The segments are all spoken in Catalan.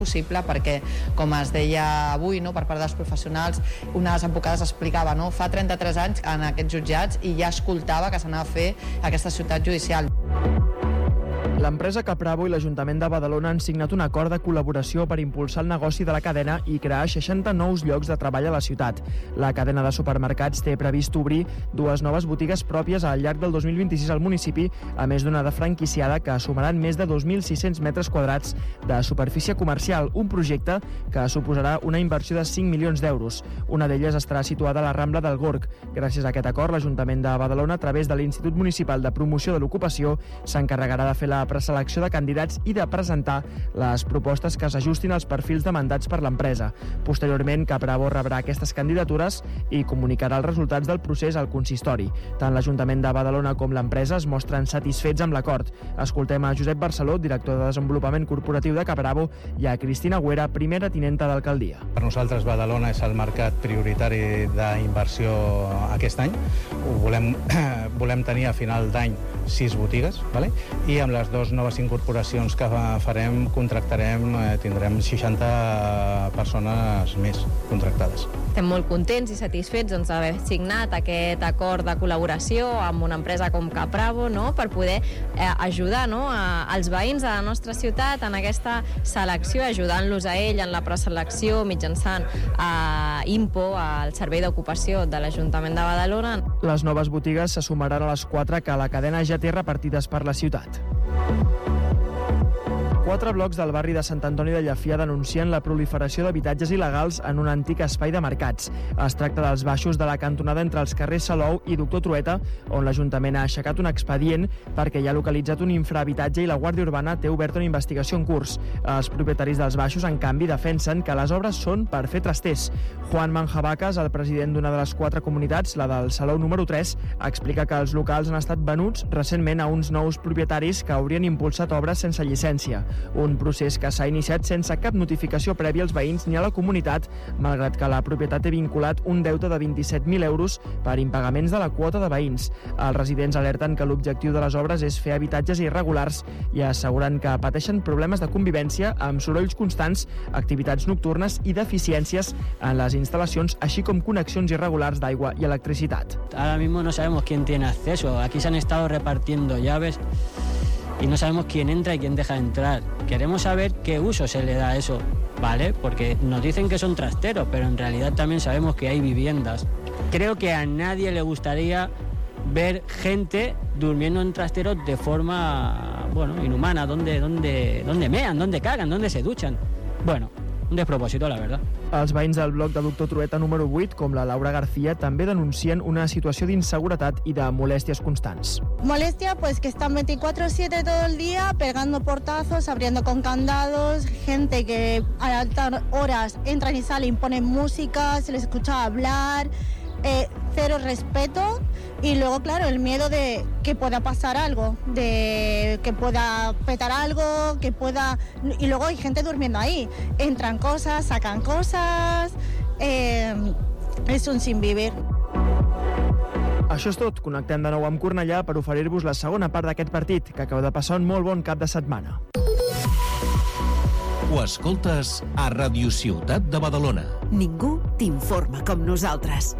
possible, perquè, com es deia avui, no, per part dels professionals, una de les advocades explicava, no, fa 33 anys en aquests jutjats i ja escoltava que s'anava a fer aquesta ciutat judicial. L'empresa Capravo i l'Ajuntament de Badalona han signat un acord de col·laboració per impulsar el negoci de la cadena i crear 60 nous llocs de treball a la ciutat. La cadena de supermercats té previst obrir 2 noves botigues pròpies al llarg del 2026 al municipi, a més d'una de franquiciada que sumaran més de 2.600 metres quadrats de superfície comercial, un projecte que suposarà una inversió de 5 milions d'euros. Una d'elles estarà situada a la Rambla del Gorg. Gràcies a aquest acord, l'Ajuntament de Badalona, a través de l'Institut Municipal de Promoció de l'Ocupació, s'encarregarà de fer la preselecció de candidats i de presentar les propostes que s'ajustin als perfils demandats per l'empresa. Posteriorment, Capravo rebrà aquestes candidatures i comunicarà els resultats del procés al consistori. Tant l'Ajuntament de Badalona com l'empresa es mostren satisfets amb l'acord. Escoltem a Josep Barceló, director de Desenvolupament Corporatiu de Capravo, i a Cristina Güera, primera tinenta d'alcaldia. Per nosaltres, Badalona és el mercat prioritari d'inversió aquest any. Volem tenir a final d'any 6 botigues, vale? I amb les 2 noves incorporacions que farem, tindrem 60 persones més contractades. Estem molt contents i satisfets d'haver signat aquest acord de col·laboració amb una empresa com Capravo, no? Per poder ajudar, no? als veïns de la nostra ciutat en aquesta selecció, ajudant-los a ell en la preselecció mitjançant IMPO, el Servei d'Ocupació de l'Ajuntament de Badalona. Les noves botigues se sumaran a les 4 que la cadena ja té repartides per la ciutat. 4 blocs del barri de Sant Antoni de Llafià denuncien la proliferació d'habitatges il·legals en un antic espai de mercats. Es tracta dels baixos de la cantonada entre els carrers Salou i Doctor Trueta, on l'Ajuntament ha aixecat un expedient perquè hi ha localitzat un infrahabitatge i la Guàrdia Urbana té obert una investigació en curs. Els propietaris dels baixos, en canvi, defensen que les obres són per fer trasters. Juan Manjabacas, el president d'una de les 4 comunitats, la del Salou número 3, explica que els locals han estat venuts recentment a uns nous propietaris que haurien impulsat obres sense llicència. Un procés que s'ha iniciat sense cap notificació prèvia als veïns ni a la comunitat, malgrat que la propietat té vinculat un deute de 27.000 euros per impagaments de la quota de veïns. Els residents alerten que l'objectiu de les obres és fer habitatges irregulars i asseguren que pateixen problemes de convivència amb sorolls constants, activitats nocturnes i deficiències en les instal·lacions, així com connexions irregulars d'aigua i electricitat. Ahora mismo no sabemos quién tiene acceso. Aquí se han estado repartiendo llaves y no sabemos quién entra y quién deja de entrar. Queremos saber qué uso se le da a eso, ¿vale? Porque nos dicen que son trasteros, pero en realidad también sabemos que hay viviendas. Creo que a nadie le gustaría ver gente durmiendo en trasteros de forma, inhumana, donde mean, donde cagan, donde se duchan. Bueno, un despropòsit, la verdad. Els veïns del bloc de Doctor Trueta número 8, com la Laura García, també denuncien una situació d'inseguretat i de molèsties constants. Molestia, pues que están 24/7 todo el día, pegando portazos, abriendo con candados, gente que a altas horas entran y salen, ponen música, se les escucha hablar, cero respeto. Y luego, claro, el miedo de que pueda pasar algo, de que pueda petar algo, que pueda... Y luego hay gente durmiendo ahí. Entran cosas, sacan cosas... és un sinvivir. Això és tot. Connectem de nou amb Cornellà per oferir-vos la segona part d'aquest partit, que acaba de passar un molt bon cap de setmana. Ho escoltes a Ràdio Ciutat de Badalona. Ningú t'informa com nosaltres.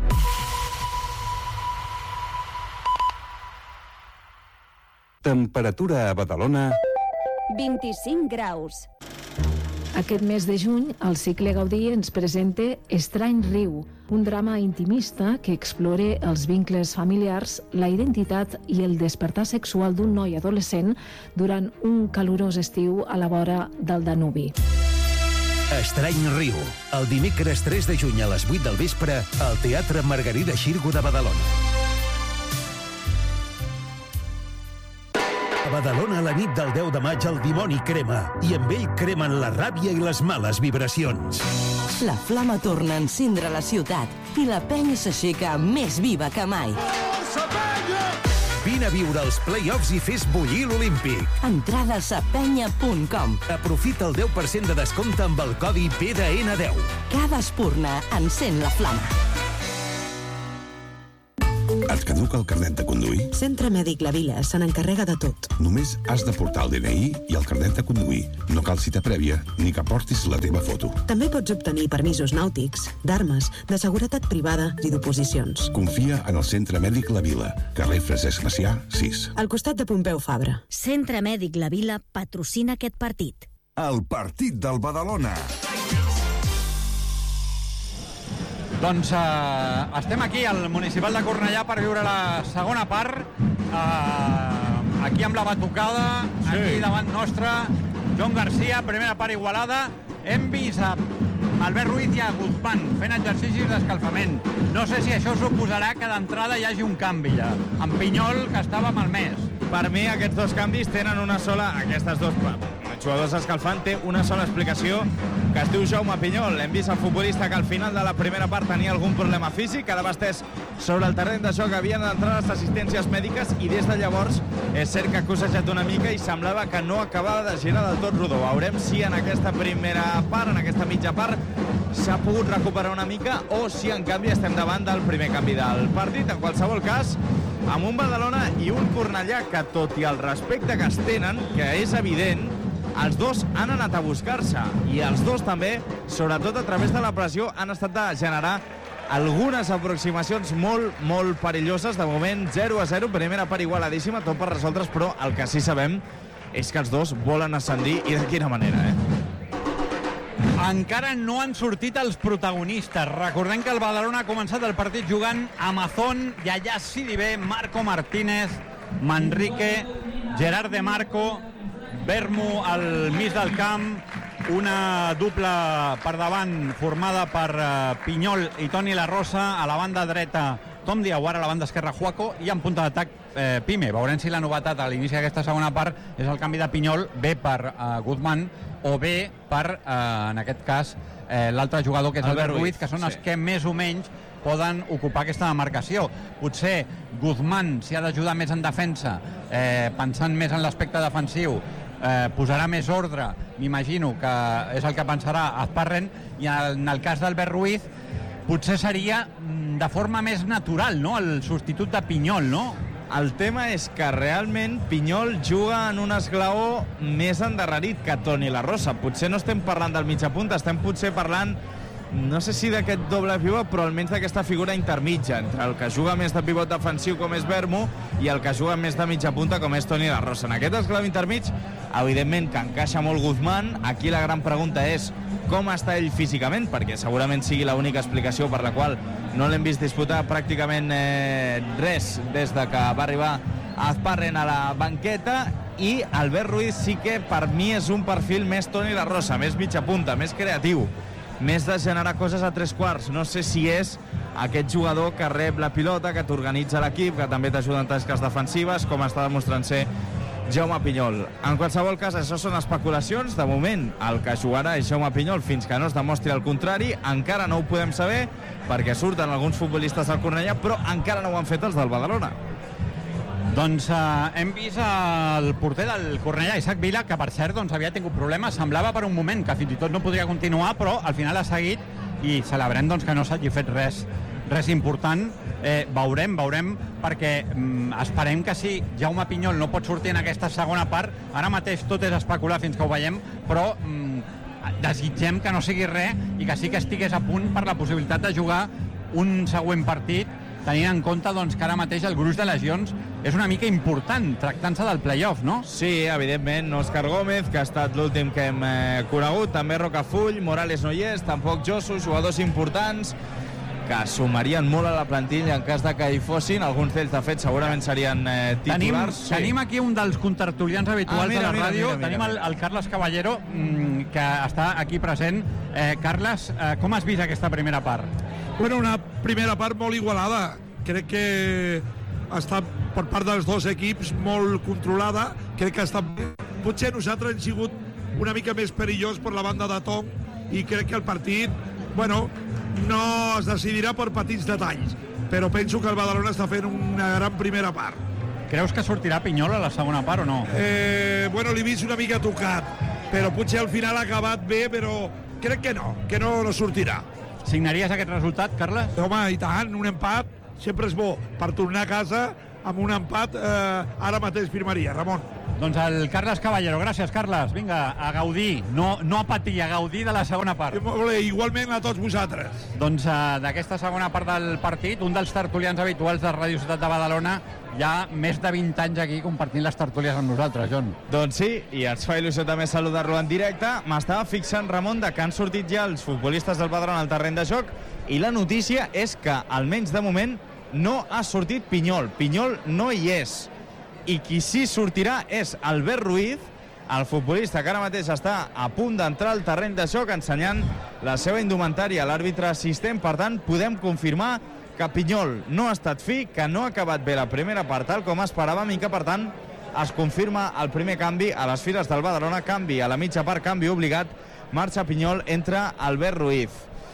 Temperatura a Badalona... 25 graus. Aquest mes de juny, el cicle Gaudí ens presenta Estrany Riu, un drama intimista que explora els vincles familiars, la identitat i el despertar sexual d'un noi adolescent durant un calorós estiu a la vora del Danubi. Estrany Riu, el dimecres 3 de juny a les 8 del vespre al Teatre Margarida Xirgo de Badalona. A Badalona, la nit del 10 de maig, el dimoni crema, i amb ell cremen la ràbia i les males vibracions. La flama torna a encendre la ciutat i la penya s'aixeca més viva que mai. Vine a viure els play-offs i fes bullir l'Olímpic. Entrades a penya.com. Aprofita el 10% de descompte amb el codi PDN10. Cada espurna encén la flama. Et caduca el carnet de conduir? Centre Mèdic La Vila se n'encarrega de tot. Només has de portar el DNI i el carnet de conduir. No cal cita prèvia ni que portis la teva foto. També pots obtenir permisos nàutics, d'armes, de seguretat privada i d'oposicions. Confia en el Centre Mèdic La Vila, carrer Francesc Macià, 6. Al costat de Pompeu Fabra. Centre Mèdic La Vila patrocina aquest partit. El partit del Badalona. Doncs estem aquí al Municipal de Cornellà per viure la segona part. Aquí amb la batucada, aquí davant nostre, Joan Garcia, primera part igualada. Hem vist a Albert Ruiz i a Guzmán fent exercicis d'escalfament. No sé si això suposarà que d'entrada hi hagi un canvi ja. En Pinyol, que estava malmès. Per mi, aquests dos canvis tenen una sola... Aquestes dos jugadors escalfant té una sola explicació, que es diu Jaume Pinyol. Hem vist el futbolista que al final de la primera part tenia algun problema físic, que d'abast sobre el terreny de joc havien d'entrar les assistències mèdiques i des de llavors és cert que ha cossejat una mica i semblava que no acabava de girar del tot rodó. Veurem si en aquesta primera part, en aquesta mitja part, s'ha pogut recuperar una mica o si en canvi estem davant del primer canvi del partit. En qualsevol cas, amb un Badalona i un Cornellà que, tot i el respecte que es tenen, que és evident, els dos han anat a buscar-se i els dos també, sobretot a través de la pressió, han estat de generar algunes aproximacions molt perilloses. De moment 0-0, primera part igualadíssima, tot per resoldre's, però el que sí sabem és que els dos volen ascendir i de quina manera, Encara no han sortit els protagonistes. Recordem que el Badalona ha començat el partit jugant a Mazón, Yaya Sidibé, Marco Martínez, Manrique, Gerard de Marco, Vermo al mig del camp, una dupla per davant formada per Pinyol i Toni La Rosa, a la banda dreta Tom Diawara, a la banda esquerra Juaco i en punta d'atac Pime. Veurem si la novetat a l'inici d'aquesta segona part és el canvi de Pinyol, bé per Guzmán o bé per, en aquest cas, l'altre jugador que és Albert Ruiz, que són els que més o menys poden ocupar aquesta demarcació. Potser Guzmán s'hi ha d'ajudar més en defensa, pensant més en l'aspecte defensiu, posarà més ordre, m'imagino que és el que pensarà Azparren, i en el cas d'Albert Ruiz potser seria de forma més natural, no?, el substitut de Pinyol, no? El tema és que realment Pinyol juga en un esglaó més endarrerit que Toni La Rosa. Potser no estem parlant del mitjapunta, estem potser parlant, no sé si d'aquest doble pivot, però almenys d'aquesta figura intermitja, entre el que juga més de pivot defensiu, com és Vermo, i el que juga més de mitja punta, com és Toni La Rosa. En aquest esglau intermig, evidentment que encaixa molt Guzmán. Aquí la gran pregunta és com està ell físicament, perquè segurament sigui l'única explicació per la qual no l'hem vist disputar pràcticament res des de que va arribar Azparren a la banqueta, i Albert Ruiz sí que per mi és un perfil més Toni La Rosa, més mitja punta, més creatiu, més de generar coses a tres quarts. No sé si és aquest jugador que rep la pilota, que t'organitza l'equip, que també t'ajuda en tasques defensives, com està demostrant ser Jaume Pinyol. En qualsevol cas, això són especulacions. De moment, el que jugarà és Jaume Pinyol fins que no es demostri el contrari. Encara no ho podem saber, perquè surten alguns futbolistes del Cornellà, però encara no ho han fet els del Badalona. Doncs hem vist el porter del Cornellà, Isaac Vila, que per cert havia tingut problemes. Semblava per un moment que fins i tot no podria continuar, però al final ha seguit i celebrem que no s'hagi fet res important. Veurem, perquè esperem que si Jaume Pinyol no pot sortir en aquesta segona part, ara mateix tot és especular fins que ho veiem, però desitgem que no sigui res i que sí que estigués a punt per la possibilitat de jugar un següent partit, tenint en compte que ara mateix el gruix de lesions és una mica important, tractant-se del play-off, no? Sí, evidentment, Òscar Gómez, que ha estat l'últim que hem conegut, també Rocafull, Morales no hi és, tampoc Josu, jugadors importants que sumarien molt a la plantilla en cas de que hi fossin. Alguns d'ells, de fet, segurament serien titulars. Tenim aquí un dels contertulians habituals de la ràdio. Tenim el Carles Caballero, que està aquí present. Carles, com has vist aquesta primera part? Bueno, una primera part molt igualada. Crec que ha estat per part dels dos equips molt controlada. Crec que ha estat... Potser nosaltres hem sigut una mica més perillós per la banda de Tom i crec que el partit, bueno, no es decidirà per petits detalls, però penso que el Badalona està fent una gran primera part. Creus que sortirà Pinyol a la segona part o no? Bueno, l'he vist una mica tocat, però potser al final ha acabat bé, però crec que no sortirà. Signaries aquest resultat, Carles? Home, i tant, un empat sempre és bo per tornar a casa amb un empat, ara mateix firmaria. Ramon. Doncs el Carles Caballero. Gràcies, Carles. Vinga, a gaudir, no a patir, a gaudir de la segona part. Igualment a tots vosaltres. Doncs d'aquesta segona part del partit, un dels tertulians habituals de Ràdio Ciutat de Badalona, ja més de 20 anys aquí compartint les tertúlies amb nosaltres, Jon. Doncs sí, i ens fa il·lusió també saludar-lo en directe. M'estava fixant, Ramon, que han sortit ja els futbolistes del Badalona al terreny de joc, i la notícia és que, almenys de moment, no ha sortit Pinyol. Pinyol no hi és. I qui sí sortirà és Albert Ruiz, el futbolista que ara mateix està a punt d'entrar al terreny de joc ensenyant la seva indumentària a l'àrbitre assistent. Per tant, podem confirmar que Pinyol no ha estat fi, que no ha acabat bé la primera part tal com esperàvem i que, per tant, es confirma el primer canvi a les files del Badalona. Canvi a la mitja part, canvi obligat. Marxa Pinyol, entra Albert Ruiz.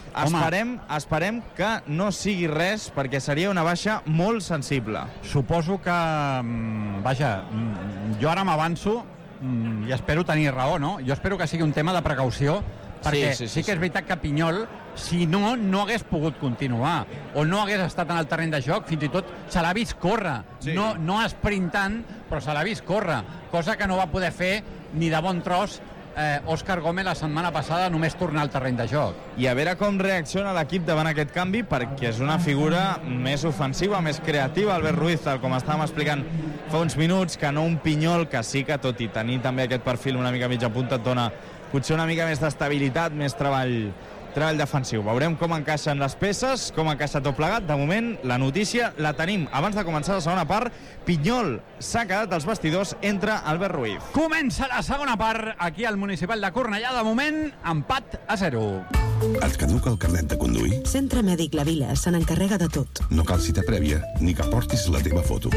Esperem que no sigui res, perquè seria una baixa molt sensible. Suposo que... Vaja, jo ara m'avanço i espero tenir raó, no? Jo espero que sigui un tema de precaució, perquè sí que és veritat que Pinyol, si no hagués pogut continuar o no hagués estat en el terreny de joc, fins i tot se l'ha vist córrer. Sí. No esprintant, però se l'ha vist córrer, cosa que no va poder fer ni de bon tros Òscar Gómez la setmana passada, només tornar al terreny de joc. I a veure com reacciona l'equip davant aquest canvi, perquè és una figura més ofensiva, més creativa, Albert Ruiz, tal com estàvem explicant fa uns minuts, que no un Pinyol, que sí que tot i tenir també aquest perfil una mica mitja punta et dona potser una mica més d'estabilitat, més treball defensiu. Veurem com encaixen les peces, com encaixa tot plegat. De moment, la notícia la tenim abans de començar la segona part. Pinyol s'ha quedat als vestidors, entra Albert Ruiz. Comença la segona part aquí al Municipal de Cornellà. De moment, empat a 0. Et caduca el carnet de conduir? Centre Mèdic La Vila se n'encarrega de tot. No cal cita prèvia, ni que portis la teva foto.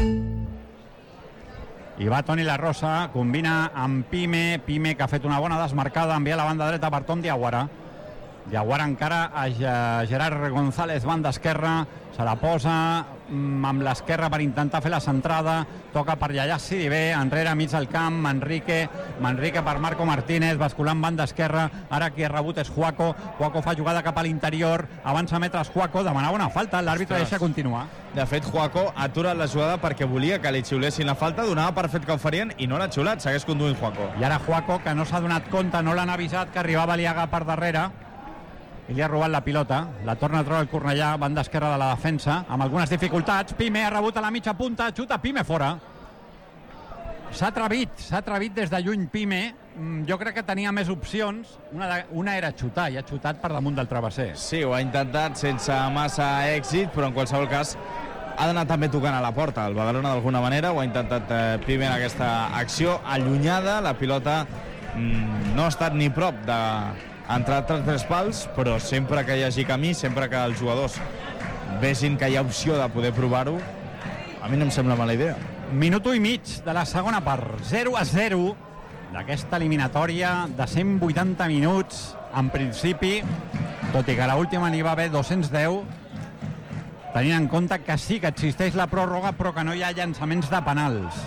I va Toni La Rosa, combina amb Pime que ha fet una bona desmarcada, envia a la banda dreta per Tom Diawara. Diawara encara a Gerard González, banda esquerra, se la posa amb l'esquerra per intentar fer la centrada, toca per Yaya Sidibé, enrere mig del camp, Manrique per Marco Martínez, basculant banda esquerra, ara qui ha rebut és Juaco fa jugada cap a l'interior, avança metres Juaco, demanava una falta, l'àrbitre deixa continuar. De fet, Juaco ha aturat la jugada perquè volia que li xiulessin la falta, donava per fet que ho farien i no l'ha xiulat, segueix conduint Juaco. I ara Juaco, que no s'ha donat compte, no l'han avisat que arribava Liaga per darrere, i li ha robat la pilota, la torna a trobar el Cornellà, banda esquerra de la defensa, amb algunes dificultats. Pime ha rebut a la mitja punta, xuta Pime fora. S'ha atrevit des de lluny Pime. Jo crec que tenia més opcions. Una era xutar, i ha xutat per damunt del travesser. Sí, ho ha intentat sense massa èxit, però en qualsevol cas ha d'anar també tocant a la porta. El Badalona d'alguna manera ho ha intentat Pime en aquesta acció allunyada. La pilota no ha estat ni prop de entrar entre tres pals, però sempre que hi hagi camí, sempre que els jugadors vegin que hi ha opció de poder provar-ho, a mi no em sembla mala idea. Minut i mig de la segona part, 0-0 d'aquesta eliminatòria de 180 minuts, en principi, tot i que a l'última n'hi va haver 210, tenint en compte que sí que existeix la pròrroga, però que no hi ha llançaments de penals.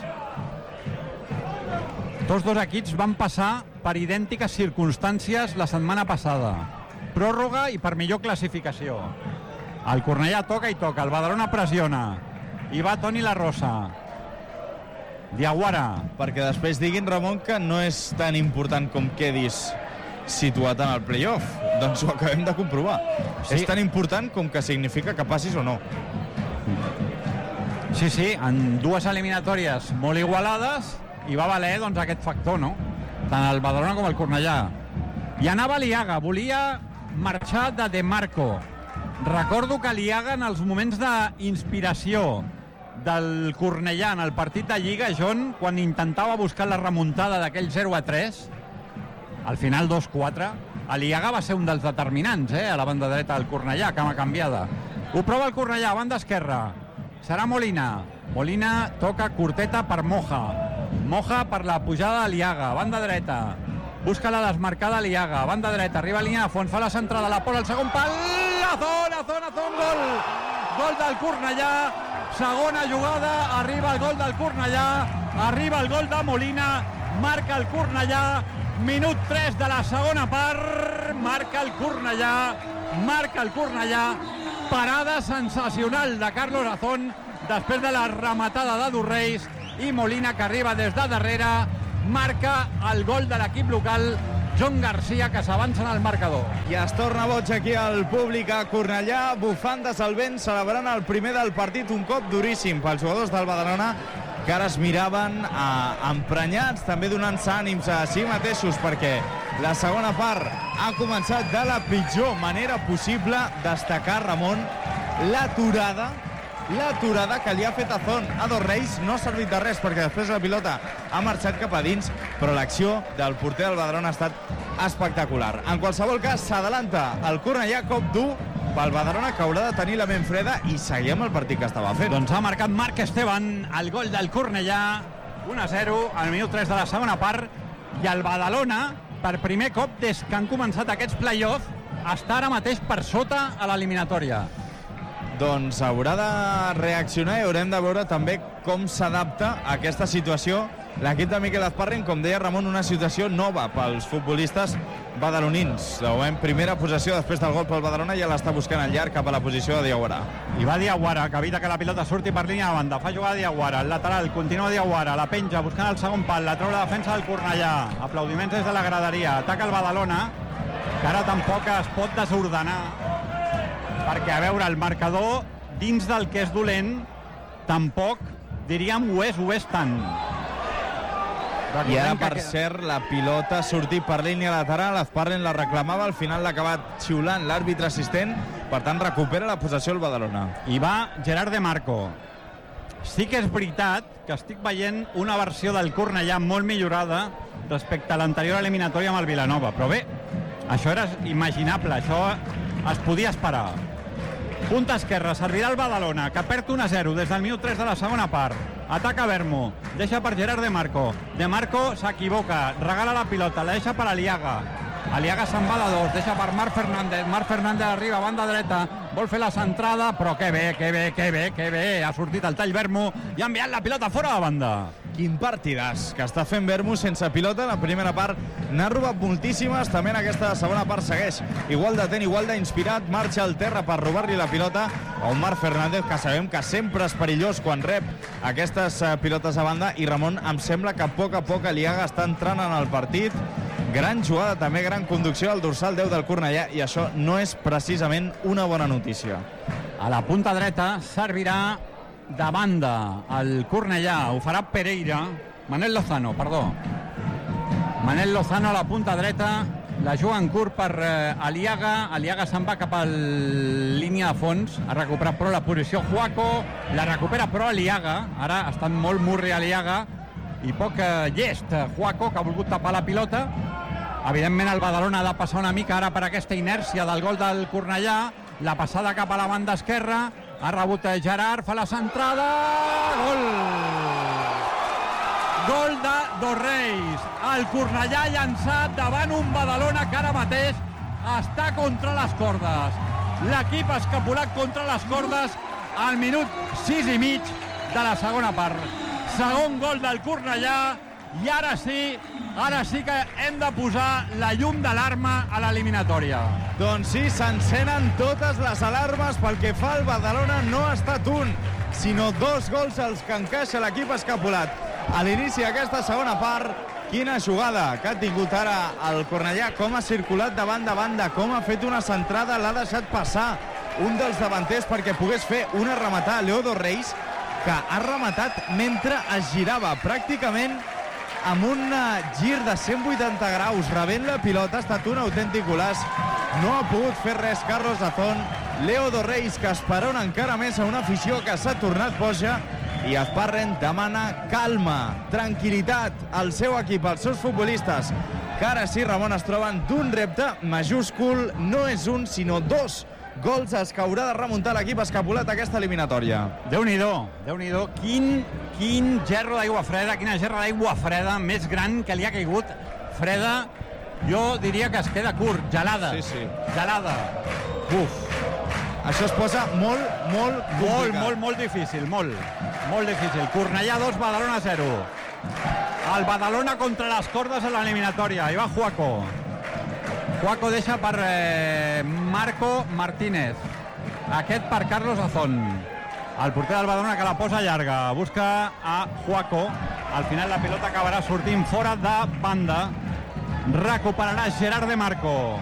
Tots dos equips van passar per idèntiques circumstàncies la setmana passada. Pròrroga i per millor classificació. El Cornellà toca i toca, el Badalona pressiona. I va Toni La Rosa. Diawara. Perquè després diguin, Ramon, que no és tan important com quedis situat en el playoff. Doncs ho acabem de comprovar. Sí. És tan important com que significa que passis o no. Sí, en dues eliminatòries molt igualades i va valer doncs, aquest factor, no? Tant el Badalona com el Cornellà. I anava Liaga, volia marxar de Marco. Recordo que Liaga, en els moments d'inspiració del Cornellà en el partit de Lliga, John, quan intentava buscar la remuntada d'aquell 0-3, al final 2-4, Liaga va ser un dels determinants, a la banda dreta del Cornellà, cama canviada. Ho prova el Cornellà, banda esquerra. Serà Molina. Molina toca curteta per Moja per la pujada de Liaga, banda dreta. Busca la desmarcada Liaga, banda dreta, arriba a línia de fons, fa la centrada, la posa al segon pal, Azón, gol! Gol del Cornellà, segona jugada, arriba el gol del Cornellà, arriba el gol de Molina, marca el Cornellà, minut 3 de la segona part, marca el Cornellà, parada sensacional de Carlos Azón després de la rematada de Dorreis, i Molina, que arriba des de darrere, marca el gol de l'equip local, John Garcia, que s'avança en el marcador. I es torna boig aquí al públic a Cornellà, bufandes al vent, celebrant el primer del partit, un cop duríssim pels jugadors del Badalona, que ara es miraven emprenyats, també donant-se ànims a si mateixos, perquè la segona part ha començat de la pitjor manera possible. Destacar, Ramon, l'aturada que li ha fet Azón a Dorreis. No ha servit de res perquè després la pilota ha marxat cap a dins, però l'acció del porter del Badalona ha estat espectacular. En qualsevol cas, s'adelanta el Cornellà, cop dur pel Badalona, que haurà de tenir la ment freda i seguir amb el partit que estava fent. Doncs ha marcat Marc Esteban el gol del Cornellà, 1-0 al minut 3 de la segona part, i el Badalona, per primer cop des que han començat aquests play-offs, està ara mateix per sota a l'eliminatòria. Doncs haurà de reaccionar i haurem de veure també com s'adapta a aquesta situació l'equip de Miquel Azparren. Com deia Ramon, una situació nova pels futbolistes badalonins. De moment, primera possessió després del gol pel Badalona, ja l'està buscant al llarg cap a la posició de Diaguara. I va Diaguara, que evita que la pilota surti per línia de banda. Fa jugar a Diaguara, el lateral, continua Diaguara, la penja, buscant el segon pal, la treu la defensa del Cornellà. Aplaudiments des de la graderia. Ataca el Badalona, que ara tampoc es pot desordenar, perquè, a veure, el marcador, dins del que és dolent, tampoc, diríem, ho és tant. I ara, per cert, la pilota ha sortit per línia lateral, Azparren la reclamava, al final l'ha acabat xiulant l'àrbitre assistent, per tant recupera la possessió el Badalona. I va Gerard de Marco. Sí que és veritat que estic veient una versió del Cornellà molt millorada respecte a l'anterior eliminatòria amb el Vilanova, però bé, això era imaginable, això es podia esperar. Punta esquerra, servirà el Badalona, que perd 1-0 des del minut 3 de la segona part. Ataca Vermo, deixa per Gerard de Marco. De Marco s'equivoca, regala la pilota, la deixa per Aliaga. Aliaga se'n va de dos, deixa per Marc Fernández. Marc Fernández arriba, banda dreta, vol fer la centrada, però que bé. Ha sortit el tall Vermo i ha enviat la pilota fora de banda. Quin partidàs que està fent Vermo sense pilota. La primera part n'ha robat moltíssimes, també en aquesta segona part segueix igual d'atent, igual d'inspirat, marxa al terra per robar-li la pilota a un Marc Fernández, que sabem que sempre és perillós quan rep aquestes pilotes a banda. I Ramon, em sembla que a poc Aliaga està entrant en el partit. Gran jugada, també gran conducció al dorsal 10 del Cornellà, i això no és precisament una bona notícia. A la punta dreta servirà de banda el Cornellà, ho farà Manel Lozano a la punta dreta, la juga en curt per Aliaga se'n va cap a la línia de fons, ha recuperat però la posició Juaco, la recupera però Aliaga, ara ha estat molt murri Aliaga i poc llest Juaco, que ha volgut tapar la pilota. Evidentment el Badalona ha de passar una mica ara per aquesta inèrcia del gol del Cornellà, la passada cap a la banda esquerra, ha rebut Gerard, fa la centrada, gol de Dorreis. El Cornellà ha llançat davant un Badalona que ara mateix està contra les cordes. L'equip escapulat contra les cordes al minut 6 i mig de la segona part. Segon gol del Cornellà, i ara sí que hem de posar la llum d'alarma a l'eliminatòria. Doncs sí, s'encenen totes les alarmes pel que fa al Badalona. No ha estat un, sinó dos gols els que encaixa l'equip escapulat a l'inici d'aquesta segona part. Quina jugada que ha tingut ara el Cornellà, com ha circulat de banda a banda, com ha fet una centrada, l'ha deixat passar un dels davanters perquè pogués fer una rematada a Leo Dorreis, que ha rematat mentre es girava, pràcticament amb un gir de 180 graus, rebent la pilota. Ha estat un autèntic golaç. No ha pogut fer res Carlos Azón. Leo Dorreis, que esperona encara més a una afició que s'ha tornat boja, i Azparren demana calma, tranquil·litat al seu equip, als seus futbolistes, que ara sí, Ramon, es troben d'un repte majúscul. No és un, sinó dos gols els que haurà de remuntar l'equip escapulat a aquesta eliminatòria. Déu-n'hi-do, quin gerro d'aigua freda, quina gerra d'aigua freda més gran que li ha caigut. Freda, jo diria que es queda curt, gelada. Sí. Gelada. Uf. Això es posa molt difícil, molt difícil. Cornellà 2, Badalona 0. El Badalona contra les cordes a l'eliminatòria. Hi va Juaco. Juaco deixa per Marco Martínez. aquest per Carlos Azón. El porter del Badalona que la posa llarga, busca a Juaco. Al final la pilota acabarà sortint fora de banda. Recuperarà Gerard de Marco.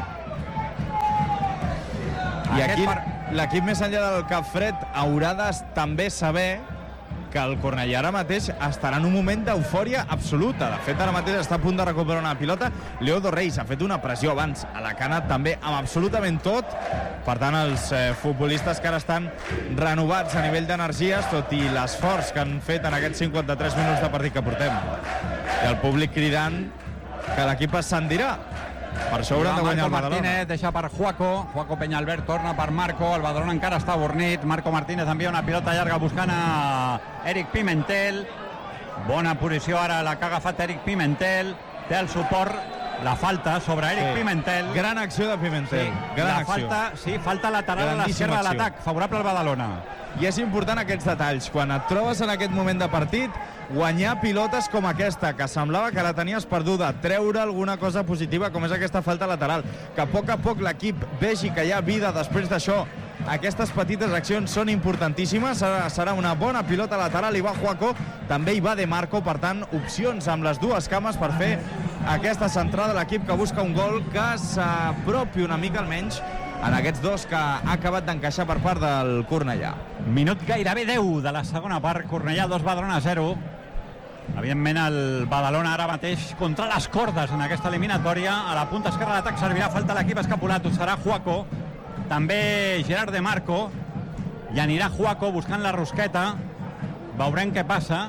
I aquí l'equip més enllà del cap fred haurà de també saber que el Cornellà ara mateix estarà en un moment d'eufòria absoluta. De fet, ara mateix està a punt de recuperar una pilota. Leo Dorreis ha fet una pressió abans a la cana també amb absolutament tot. Per tant, els futbolistes que ara estan renovats a nivell d'energies, tot i l'esforç que han fet en aquests 53 minuts de partit que portem. I el públic cridant que l'equip ascendirà. Per això hauran de guanyar el Badalona. Martínez deixa per Juaco Peñalver torna per Marco, el Badalona encara està avornit. Marco Martínez envia una pilota llarga buscant a Eric Pimentel. Bona posició ara la que ha agafat Eric Pimentel, té el suport, la falta sobre Eric Pimentel. Gran acció de Pimentel, gran acció. Falta lateral a l'esquerra de l'atac, favorable al Badalona. I és important aquests detalls, quan et trobes en aquest moment de partit, guanyar pilotes com aquesta, que semblava que la tenies perduda, treure alguna cosa positiva com és aquesta falta lateral, que a poc l'equip vegi que hi ha vida després d'això. Aquestes petites accions són importantíssimes. Serà una bona pilota lateral, hi va Juaco, també hi va De Marco, per tant, opcions amb les dues cames per fer aquesta centrada de l'equip que busca un gol que s'apropi una mica almenys en aquests dos que ha acabat d'encaixar per part del Cornellà. Minut gairebé 10 de la segona part, Cornellà 2, Badalona 0. Evidentment el Badalona ara mateix contra les cordes en aquesta eliminatòria. A la punta esquerra d'atac servirà falta l'equip escapulat, serà Juaco, també Gerard de Marco, i anirà Juaco buscant la rosqueta. Veurem què passa.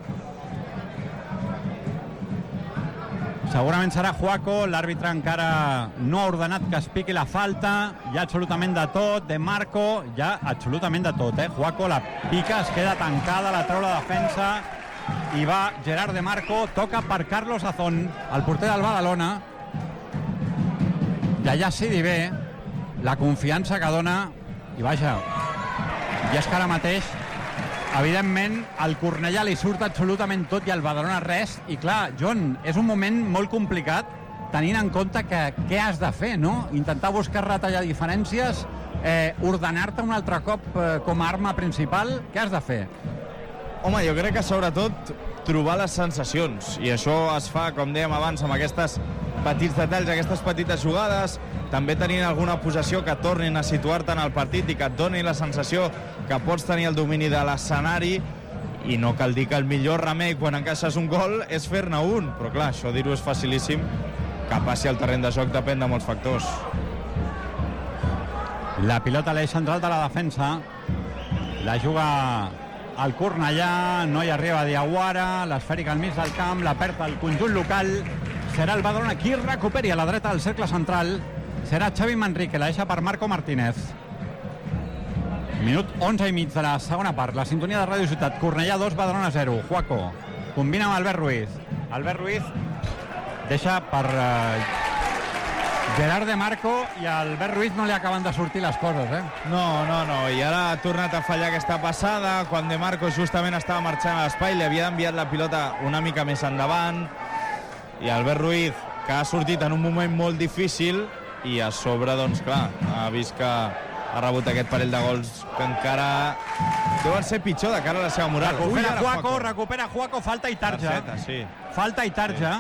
Segurament serà Juaco, l'àrbitre encara no ha ordenat que es piqui la falta, hi ha absolutament de tot, De Marco, hi ha absolutament de tot, Juaco la pica, es queda tancada, la treu la defensa, i va Gerard De Marco, toca per Carlos Azón, el porter del Badalona, i allà sí dir bé, la confiança que dona, i vaja, i és que ara mateix evidentment al Cornellà li surt absolutament tot i al Badalona res, i clar, John, és un moment molt complicat tenint en compte que què has de fer, no? Intentar buscar retallar diferències, ordenar-te un altre cop com a arma principal, què has de fer? Home, jo crec que sobretot trobar les sensacions, i això es fa, com dèiem abans, amb aquests petits detalls, aquestes petites jugades, també tenint alguna possessió que tornin a situar-te en el partit i que et doni la sensació que pots tenir el domini de l'escenari, i no cal dir que el millor remei quan encaixes un gol és fer-ne un, però clar, això dir-ho és facilíssim, que passi al terreny de joc depèn de molts factors. La pilota a l'eix central de la defensa, la juga el Cornellà, no hi arriba Diawara, l'esfèrica al mig del camp, la perd el conjunt local, serà el Badalona qui recuperi a la dreta del cercle central, serà Xavi Manrique, la deixa per Marco Martínez. Minut 11 i mig de la segona part, la sintonia de Ràdio Ciutat, Cornellà 2, Badalona 0, Juaco, combina amb Albert Ruiz deixa per Gerard de Marco, i a Albert Ruiz no li acaben de sortir les coses, No, i ara ha tornat a fallar aquesta passada, quan de Marco justament estava marxant a l'espai, li havia enviat la pilota una mica més endavant, i Albert Ruiz, que ha sortit en un moment molt difícil, i a sobre, doncs clar, ha vist que ha rebut aquest parell de gols que encara deuen ser pitjor de cara a la seva moral. Recupera Juaco, falta i tarja. Falta i tarja.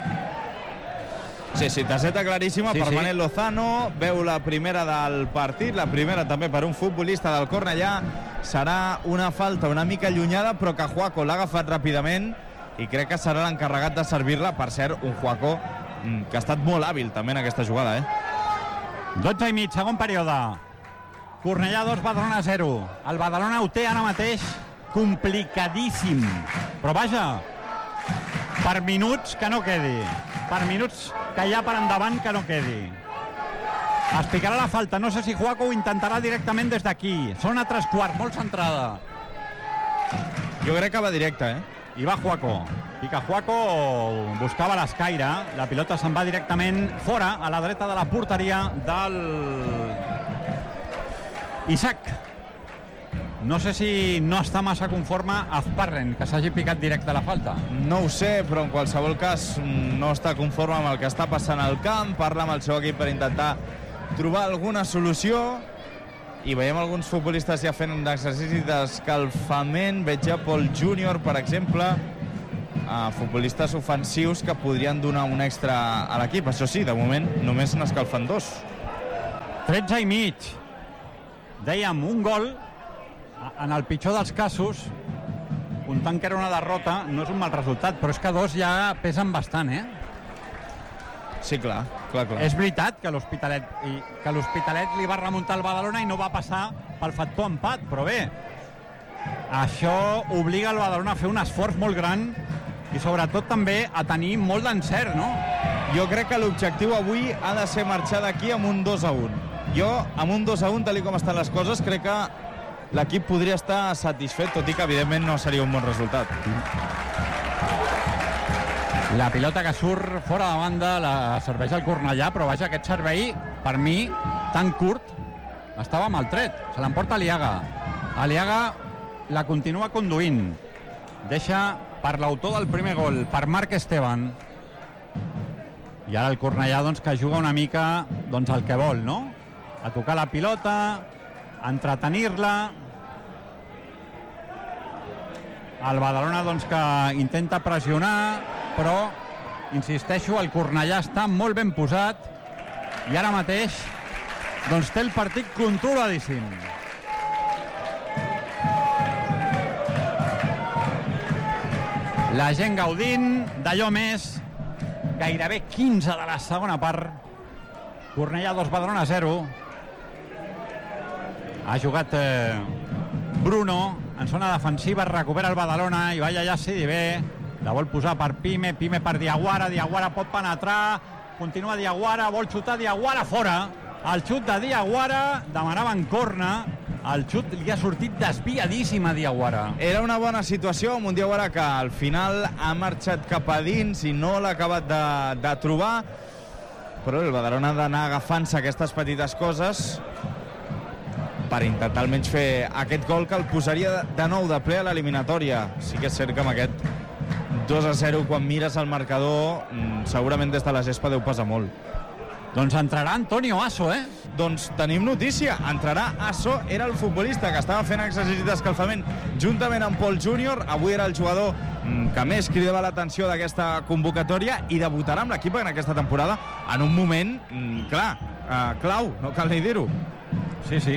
Sí, targeta claríssima per Manel Lozano, veu la primera del partit, la primera també per un futbolista del Cornellà. Serà una falta una mica allunyada, però que Juaco l'ha agafat ràpidament, i crec que serà l'encarregat de servir-la. Per cert, un Juaco que ha estat molt hàbil també en aquesta jugada. 12 i mig, segon període. Cornellà 2, Badalona 0. El Badalona ho té ara mateix complicadíssim. Però vaja, per minuts que no quedi. Per minuts que hi ha per endavant que no quedi. Es picarà la falta. No sé si Juaco ho intentarà directament des d'aquí. Són a 3/4, molt centrada. Jo crec que va directe, I va Juaco. Pica Juaco, buscava l'escaire. La pilota se'n va directament fora, a la dreta de la porteria del Isaac. No sé si no està massa conforme Azparren, que s'hagi picat directe a la falta. No ho sé, però en qualsevol cas no està conforme amb el que està passant al camp. Parla amb el seu equip per intentar trobar alguna solució. i veiem alguns futbolistes ja fent exercici d'escalfament. Veig ja Paul Júnior, per exemple, futbolistes ofensius que podrien donar un extra a l'equip. Això sí, de moment només n'escalfen 2. 13 i mig. Dèiem, un gol, en el pitjor dels casos, comptant que era una derrota, no és un mal resultat, però és que 2 ja pesen bastant, Sí, clar. És veritat que l'Hospitalet li va remuntar el Badalona i no va passar pel factor empat, però bé, això obliga el Badalona a fer un esforç molt gran i sobretot també a tenir molt d'encert, no? Jo crec que l'objectiu avui ha de ser marxar d'aquí amb un 2-1. Jo, amb un 2-1, tal com estan les coses, crec que l'equip podria estar satisfet, tot i que evidentment no seria un bon resultat. La pilota que surt fora de banda la serveix el Cornellà, però vaja, aquest servei, per mi, tan curt, estava mal tret. Se l'emporta Aliaga. Aliaga la continua conduint. Deixa per l'autor del primer gol, per Marc Esteban. I ara el Cornellà, doncs, que juga una mica el que vol, no? A tocar la pilota, a entretenir-la. El Badalona, doncs, que intenta pressionar, però, insisteixo, el Cornellà està molt ben posat i ara mateix doncs té el partit controladíssim. La gent gaudint d'allò més, gairebé 15 de la segona part. Cornellà 2, Badalona 0. Ha jugat Bruno en zona defensiva, recupera el Badalona i vaya ja si bé. La vol posar per Pime per Diaguara pot penetrar, continua Diaguara, vol xutar Diaguara, fora. El xut de Diaguara, demanaven corna, el xut li ha sortit desviadíssim a Diaguara. Era una bona situació amb un Diaguara que al final ha marxat cap a dins i no l'ha acabat de trobar, però el Badalona ha d'anar agafant-se aquestes petites coses per intentar almenys fer aquest gol que el posaria de nou de ple a l'eliminatòria. Sí que és cert que amb aquest 2-0, quan mires el marcador, segurament des de la gespa deu pesar molt. Doncs entrarà Antonio Aso, Doncs tenim notícia, entrarà Aso, era el futbolista que estava fent exercici d'escalfament juntament amb Paul Júnior, avui era el jugador que més cridava l'atenció d'aquesta convocatòria i debutarà amb l'equip en aquesta temporada en un moment, clau, no cal ni dir-ho. Sí.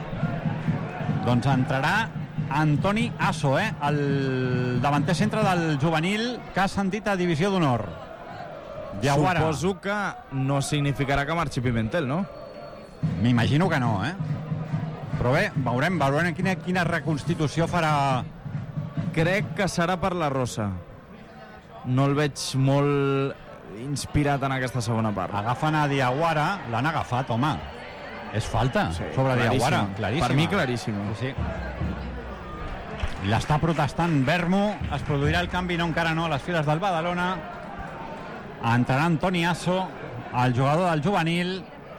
Doncs entrarà Antoni Aso, el davanter centre del juvenil que ha sentit a Divisió d'Honor. Diaguara. Suposo que no significarà que marxi Pimentel, no? M'imagino que no, Però bé, veurem quina reconstitució farà. Crec que serà per la Rosa. No el veig molt inspirat en aquesta segona part. Agafen a Diaguara, l'han agafat, home. És falta sobre Diaguara, claríssima. Per mi claríssima. Sí. L'està protestant Vermo, es produirà el canvi, no encara no, a les files del Badalona. Entrarà Antoni Aso, el jugador del juvenil,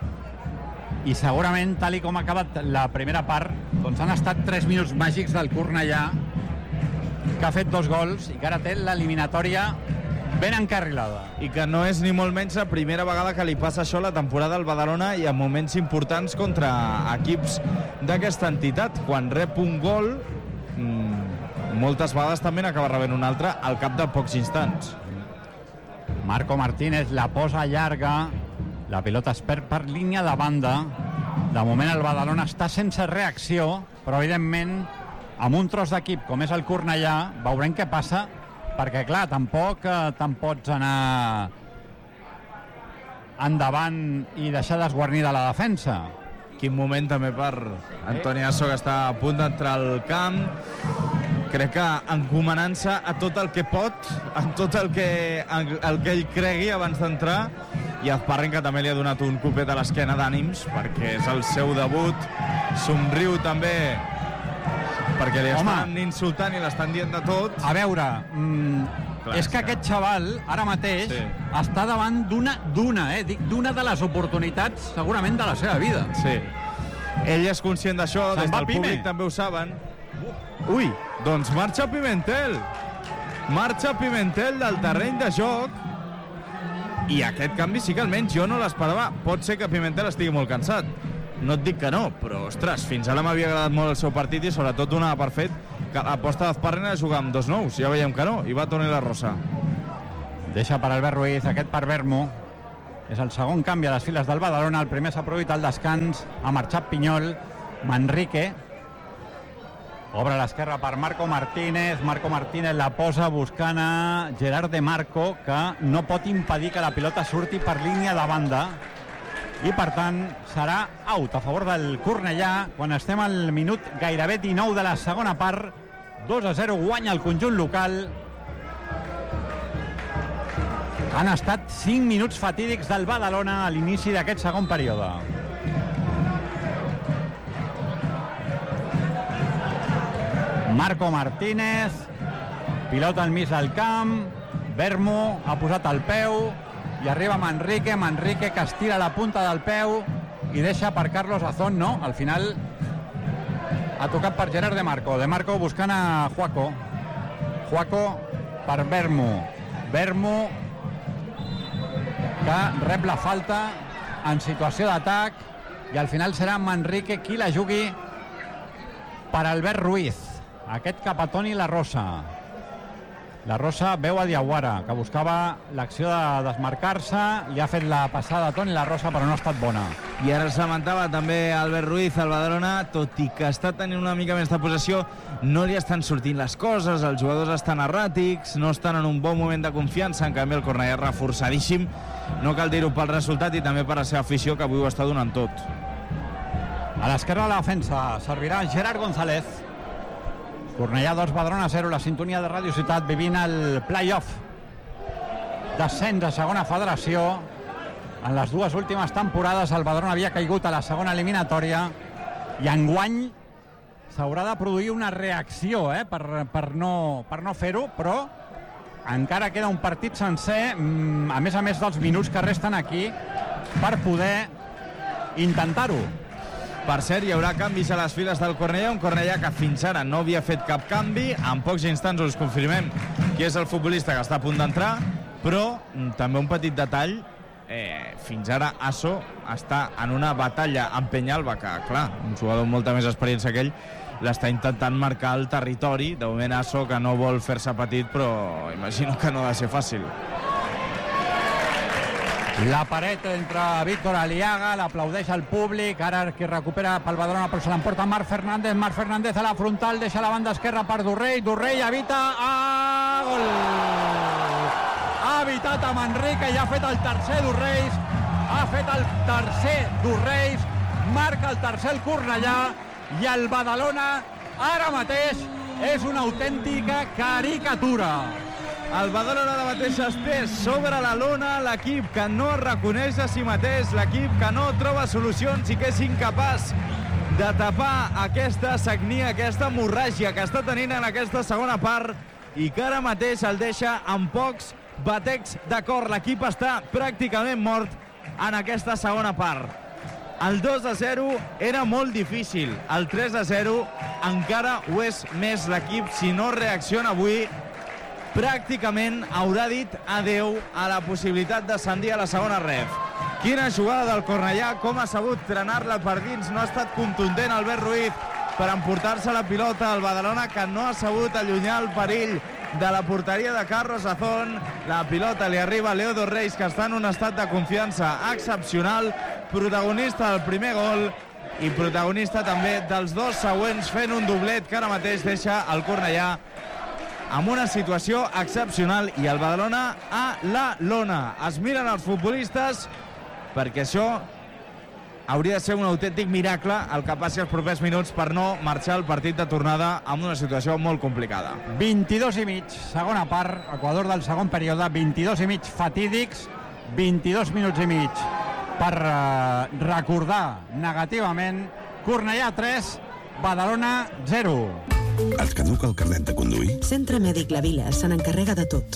i segurament, tal com ha acabat la primera part, doncs han estat 3 minuts màgics del Cornellà, que ha fet 2 gols i que ara té l'eliminatòria ben encarrilada. I que no és ni molt menys la primera vegada que li passa això a la temporada al Badalona i en moments importants contra equips d'aquesta entitat. Quan rep un gol, moltes vegades també n'acaba rebent un altre al cap de pocs instants. Marco Martínez la posa llarga, la pilota es perd per línia de banda. De moment el Badalona està sense reacció, però evidentment amb un tros d'equip com és el Cornellà veurem què passa, perquè clar, tampoc te'n pots anar endavant i deixar d'esguarnida la defensa. Quin moment també per Antoni Aso, que està a punt d'entrar al camp. Crec que encomanant-se a tot el que pot, a tot el que ell cregui abans d'entrar, i Azparren, que també li ha donat un copet a l'esquena d'ànims, perquè és el seu debut. Somriu també, perquè li estan insultant i l'estan dient de tot. A veure, és que aquest xaval ara mateix està davant d'una de les oportunitats segurament de la seva vida. Sí. Ell és conscient d'això, des del públic també ho saben. Ui, doncs marxa Pimentel. Marxa Pimentel del terreny de joc. I aquest canvi sí que almenys jo no l'esperava. Pot ser que Pimentel estigui molt cansat, no et dic que no, però, ostres, fins ara m'havia agradat molt el seu partit i sobretot donava per fet que l'aposta d'Azpárrena és jugar amb 2 nous. Ja veiem que no, i va Toni La Rosa. Deixa per Albert Ruiz, aquest per Vermo. És el segon canvi a les files del Badalona. El primer s'ha produït al descans. Ha marxat Pinyol. Manrique obre a l'esquerra per Marco Martínez. Marco Martínez la posa buscant a Gerard de Marco, que no pot impedir que la pilota surti per línia de banda. I, per tant, serà out a favor del Cornellà quan estem al minut gairebé 19 de la segona part. 2-0 guanya el conjunt local. Han estat 5 minuts fatídics del Badalona a l'inici d'aquest segon període. Marco Martínez, pilota al mig del camp, Vermo ha posat el peu i arriba Manrique, Manrique que estira la punta del peu i deixa per Carlos Azón, no? Al final ha tocat per Gerard de Marco. De Marco buscant a Juaco. Juaco per Vermo. Vermo que rep la falta en situació d'atac i al final serà Manrique qui la jugui per Albert Ruiz. Aquest cap a Toni La Rosa. La Rosa veu a Diawara, que buscava l'acció de desmarcar-se, li ha fet la passada a Toni La Rosa, però no ha estat bona. I ara es lamentava també Albert Ruiz, el Badalona, tot i que està tenint una mica més de possessió, no li estan sortint les coses, els jugadors estan erràtics, no estan en un bon moment de confiança, en canvi el Cornellà és reforçadíssim, no cal dir-ho pel resultat i també per la seva afició, que avui ho està donant tot. A l'esquerra de la defensa servirà Gerard González. Cornellà 2, Badalona 0, la sintonia de Ràdio Ciutat vivint el play-off. Descens a segona federació. En les dues últimes temporades el Badalona havia caigut a la segona eliminatòria i enguany s'haurà de produir una reacció per no fer-ho, però encara queda un partit sencer, a més dels minuts que resten aquí, per poder intentar-ho. Per cert, hi haurà canvis a les files del Cornellà, un Cornellà que fins ara no havia fet cap canvi. En pocs instants us confirmem qui és el futbolista que està a punt d'entrar, però també un petit detall, fins ara Asso està en una batalla amb Peñalba, que clar, un jugador amb molta més experiència que ell, l'està intentant marcar el territori. De moment Asso, que no vol fer-se petit, però imagino que no ha de ser fàcil. La paret entre Víctor Aliaga, l'aplaudeix el públic, ara qui recupera pel Badalona però se l'emporta Marc Fernández a la frontal, deixa la banda esquerra per Durrell evita, gol! Ha evitat a Manrique i ha fet el tercer Durrell, marca el tercer el Cornellà i el Badalona ara mateix és una autèntica caricatura. El Badalona ara mateix es té sobre la lona, l'equip que no es reconeix a si mateix, l'equip que no troba solucions i que és incapaç de tapar aquesta sagnia, aquesta hemorràgia que està tenint en aquesta segona part i que ara mateix el deixa amb pocs batecs de cor. L'equip està pràcticament mort en aquesta segona part. El 2-0 era molt difícil, el 3-0 encara ho és més. L'equip, si no reacciona avui, pràcticament haurà dit adeu a la possibilitat d'ascendir a la segona ref. Quina jugada del Cornellà, com ha sabut trenar-la per dins, no ha estat contundent Albert Ruiz per emportar-se la pilota. El Badalona que no ha sabut allunyar el perill de la porteria de Carlos Azón. La pilota li arriba a Leo Dorreis, que està en un estat de confiança excepcional, protagonista del primer gol i protagonista també dels dos següents, fent un doblet que ara mateix deixa el Cornellà amb una situació excepcional i el Badalona a la lona. Es miren els futbolistes perquè això hauria de ser un autèntic miracle el que passi els propers minuts per no marxar el partit de tornada amb una situació molt complicada. 22 i mig, segona part, Equador del segon període, 22 i mig fatídics, 22 minuts i mig per recordar negativament. Cornellà 3, Badalona 0. Et caduca el carnet de conduir? Centre Mèdic La Vila se n'encarrega de tot.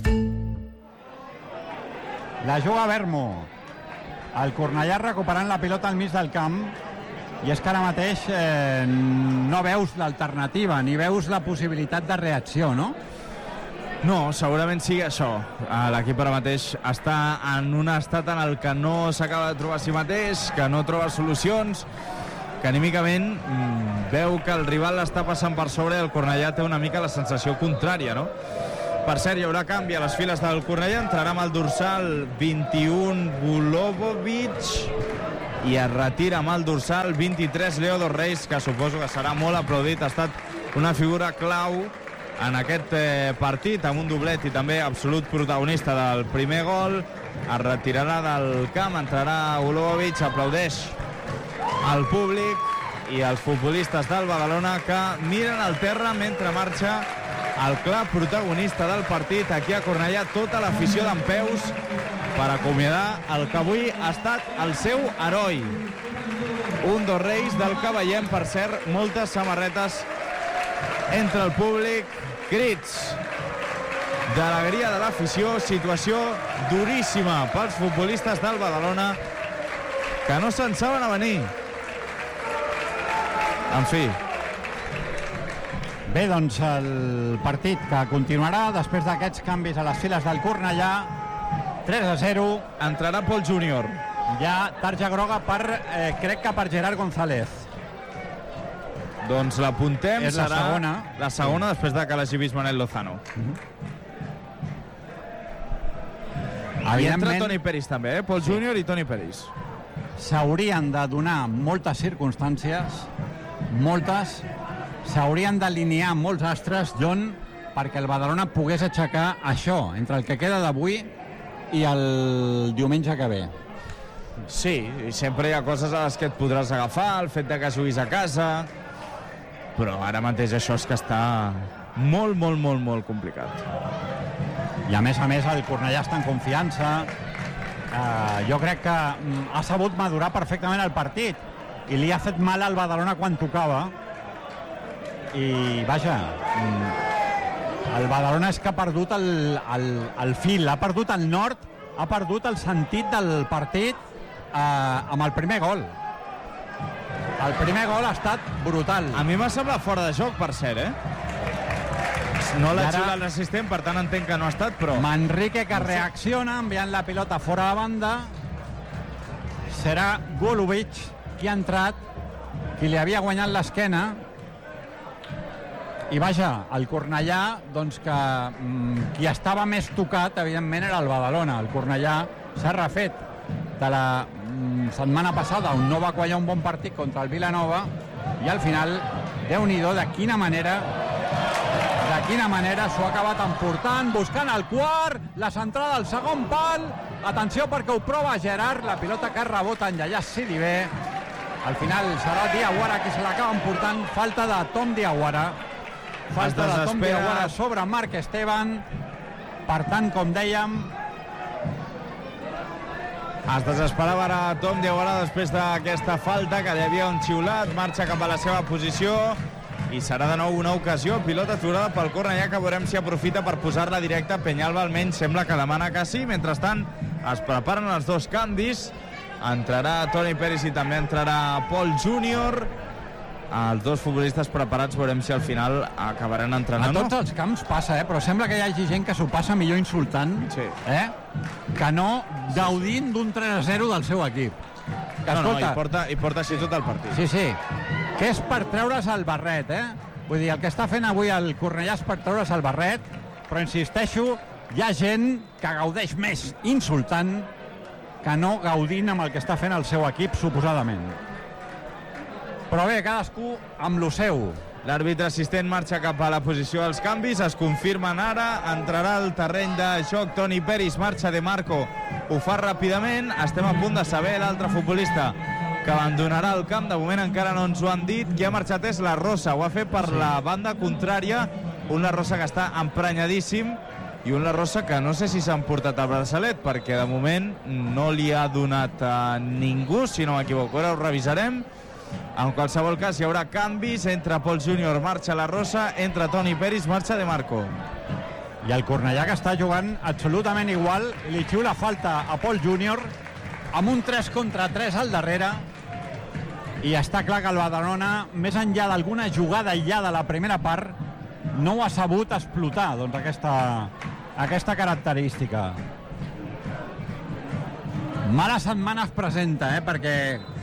La juga Vermo. El Cornellà recuperant la pilota al mig del camp i és que ara mateix no veus l'alternativa ni veus la possibilitat de reacció, no? No, segurament sigui això. L'equip ara mateix està en un estat en el que no s'acaba de trobar a si mateix, que no troba solucions que anímicament veu que el rival l'està passant per sobre i el Cornellà té una mica la sensació contrària, no? Per cert, hi haurà canvi a les files del Cornellà, entrarà amb el dorsal 21 Vulovic i es retira amb el dorsal 23 Leo Dos Reis, que suposo que serà molt aplaudit, ha estat una figura clau en aquest partit, amb un doblet i també absolut protagonista del primer gol. Es retirarà del camp, entrarà Vulovic, aplaudeix al públic i els futbolistes del Badalona que miren al terra mentre marxa el clar protagonista del partit. Aquí a Cornellà tota l'afició dempeus per acomiadar el que avui ha estat el seu heroi. Un Dos Reis del que veiem, per cert, moltes samarretes entre el públic, crits d'alegria de l'afició, situació duríssima pels futbolistes del Badalona que no se'n saben a venir. En fi. Bé, doncs el partit que continuarà després d'aquests canvis a les files del Cornellà. 3-0. Entrarà Pol Júnior. Ja tarja groga per, crec que per Gerard González. Doncs l'apuntem, és la serà segona. La segona després de que l'hagi vist Manel Lozano. I entra Toni Peris també, Pol Júnior i Toni Peris. S'haurien de donar moltes circumstàncies, moltes, s'haurien d'alinear molts astres, Jon, perquè el Badalona pogués aixecar això, entre el que queda d'avui i el diumenge que ve. Sí, i sempre hi ha coses a les que et podràs agafar, el fet de que juguis a casa, però ara mateix això és que està molt, molt, molt, molt complicat. I a més, el Cornellà està en confiança. Jo crec que ha sabut madurar perfectament el partit i li ha fet mal al Badalona quan tocava. I, vaja, el Badalona és que ha perdut el fil, ha perdut el nord, ha perdut el sentit del partit amb el primer gol. El primer gol ha estat brutal. A mi m'ha semblat fora de joc, per cert, No l'ha xiulat l'assistent, per tant entenc que no ha estat, però... Manrique que reacciona enviant la pilota fora de banda. Serà Vulovic qui ha entrat, qui li havia guanyat l'esquena. I vaja, el Cornellà, doncs que qui estava més tocat, evidentment, era el Badalona. El Cornellà s'ha refet de la setmana passada, on no va guanyar un bon partit contra el Vilanova, i al final, Déu-n'hi-do, de quina manera s'ho ha acabat emportant, buscant el quart, la centrada al segon pal. Atenció perquè ho prova Gerard, la pilota que rebota en Yaya Sidibe. Al final serà Diawara qui se l'acaba emportant. Falta de Tom Diawara. Falta de Tom Diawara sobre Marc Esteban. Per tant, com dèiem, es desesperava ara Tom Diawara després d'aquesta falta, que hi havia un xiulat, marxa cap a la seva posició i serà de nou una ocasió. Pilota aturada pel Cornellà, que veurem si aprofita per posar-la directa. Peñalba almenys sembla que demana que sí. Mentrestant es preparen els dos canvis. Entrarà Toni Peris i també entrarà Pol Júnior. Els dos futbolistes preparats, veurem si al final acabaran entrenant. A tots els camps passa, però sembla que hi hagi gent que s'ho passa millor insultant, que no gaudint d'un 3-0 del seu equip. Que, escolta, i porta així tot el partit. Sí, que és per treure's el barret, Vull dir, el que està fent avui el Cornellà és per treure's el barret, però insisteixo, hi ha gent que gaudeix més insultant que no gaudint amb el que està fent el seu equip, suposadament. Però bé, cadascú amb lo seu. L'àrbitre assistent marxa cap a la posició dels canvis, es confirmen ara, entrarà al terreny de joc Toni Peris, marxa De Marco, ho fa ràpidament, estem a punt de saber l'altre futbolista que abandonarà el camp, de moment encara no ens ho han dit. Qui ha marxat és la Rosa, ho ha fet per la banda contrària, un La Rosa que està emprenyadíssim i un La Rosa que no sé si s'ha emportat el braçalet, perquè de moment no li ha donat a ningú, si no m'equivoco, ara ho revisarem. En qualsevol cas, hi haurà canvis. Entra Pol Júnior, marxa La Rosa, entra Toni Peris, marxa De Marco. I el Cornellà, que està jugant absolutament igual, li xiula falta a Pol Júnior amb un 3 contra 3 al darrere, i està clar que el Badalona, més enllà d'alguna jugada aïllada a la primera part, no ho ha sabut explotar, doncs, aquesta característica. Mala setmana es presenta, perquè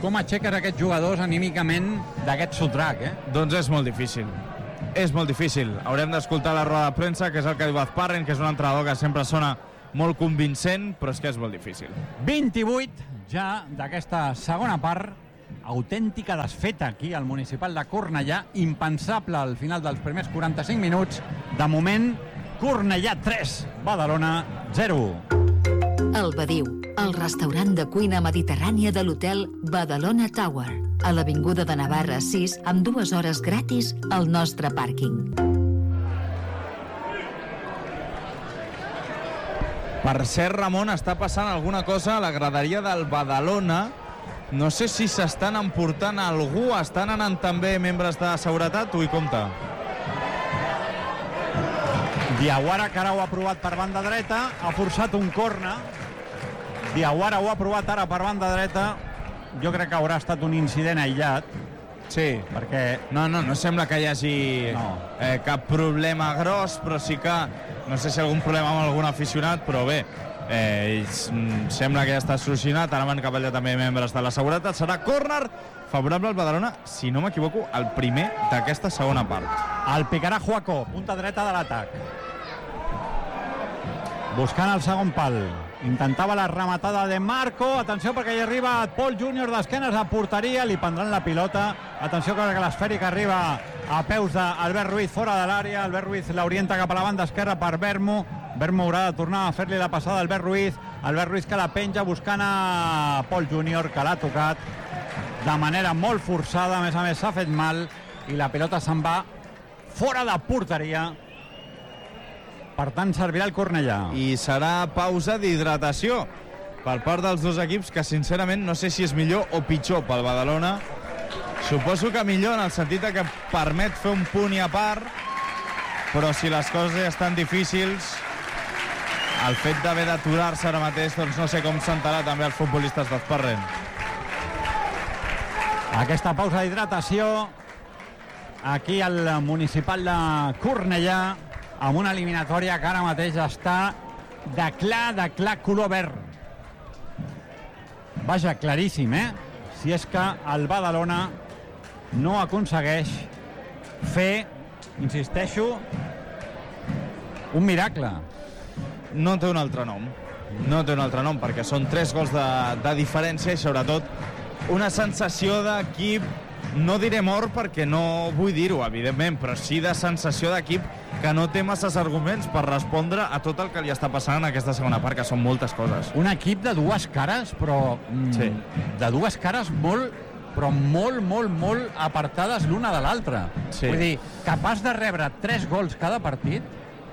com aixeques aquests jugadors anímicament d'aquest sotrac, Doncs és molt difícil. És molt difícil. Haurem d'escoltar la roda de premsa, que és el que diu Azparren, que és un entrenador que sempre sona molt convincent, però és que és molt difícil. 28 ja d'aquesta segona part, autèntica desfeta aquí al municipal de Cornellà, impensable al final dels primers 45 minuts. De moment, Cornellà 3, Badalona 0. El Badiu, el restaurant de cuina mediterrània de l'hotel Badalona Tower, a l'avinguda de Navarra 6, amb 2 hores gratis al nostre pàrquing. Per cert, Ramon, està passant alguna cosa a la graderia del Badalona. No sé si s'estan emportant algú, estan anant també membres de seguretat, ho hi compta. Diawara, que ara ho ha provat per banda dreta, ha forçat un corna. Diawara ho ha provat ara per banda dreta. Jo crec que haurà estat un incident aïllat. Sí, perquè... No sembla que hi hagi cap problema gros, però sí que... No sé si algun problema amb algun aficionat, però bé, sembla que ja està solucionat. Ara m'han cap allà també membres de la seguretat. Serà córner favorable al Badalona, si no m'equivoco, el primer d'aquesta segona part. El picarà Juaco, punta dreta de l'atac. Buscant el segon pal. Intentava la rematada de Marco. Atenció perquè hi arriba Pol Júnior d'esquenes a porteria. Li prendran la pilota. Atenció que l'esfèrica arriba a peus d'Albert Ruiz fora de l'àrea. Albert Ruiz l'orienta cap a la banda esquerra per Bermo. Bermo haurà de tornar a fer-li la passada a Albert Ruiz. Albert Ruiz que la penja buscant a Pol Júnior, que l'ha tocat de manera molt forçada. A més s'ha fet mal i la pilota se'n va fora de porteria. Per tant, servirà el Cornellà. I serà pausa d'hidratació per part dels dos equips, que sincerament no sé si és millor o pitjor pel Badalona. Suposo que millor en el sentit que permet fer un punt i a part, però si les coses ja estan difícils, el fet d'haver d'aturar-se ara mateix, doncs no sé com sentarà també els futbolistes d'Azparren. Aquesta pausa d'hidratació aquí al municipal de Cornellà, amb una eliminatòria que ara mateix està de clar color verd. Vaja, claríssim, si és que el Badalona no aconsegueix fer, insisteixo, un miracle. No té un altre nom. No té un altre nom, perquè són 3 gols de diferència i, sobretot, una sensació d'equip, no diré mort perquè no vull dir-ho, evidentment, però sí de sensació d'equip que no té masses arguments per respondre a tot el que li està passant en aquesta segona part, que són moltes coses. Un equip de dues cares, però sí, de dues cares molt apartades l'una de l'altra. Sí. Vull dir, capaç de rebre 3 gols cada partit,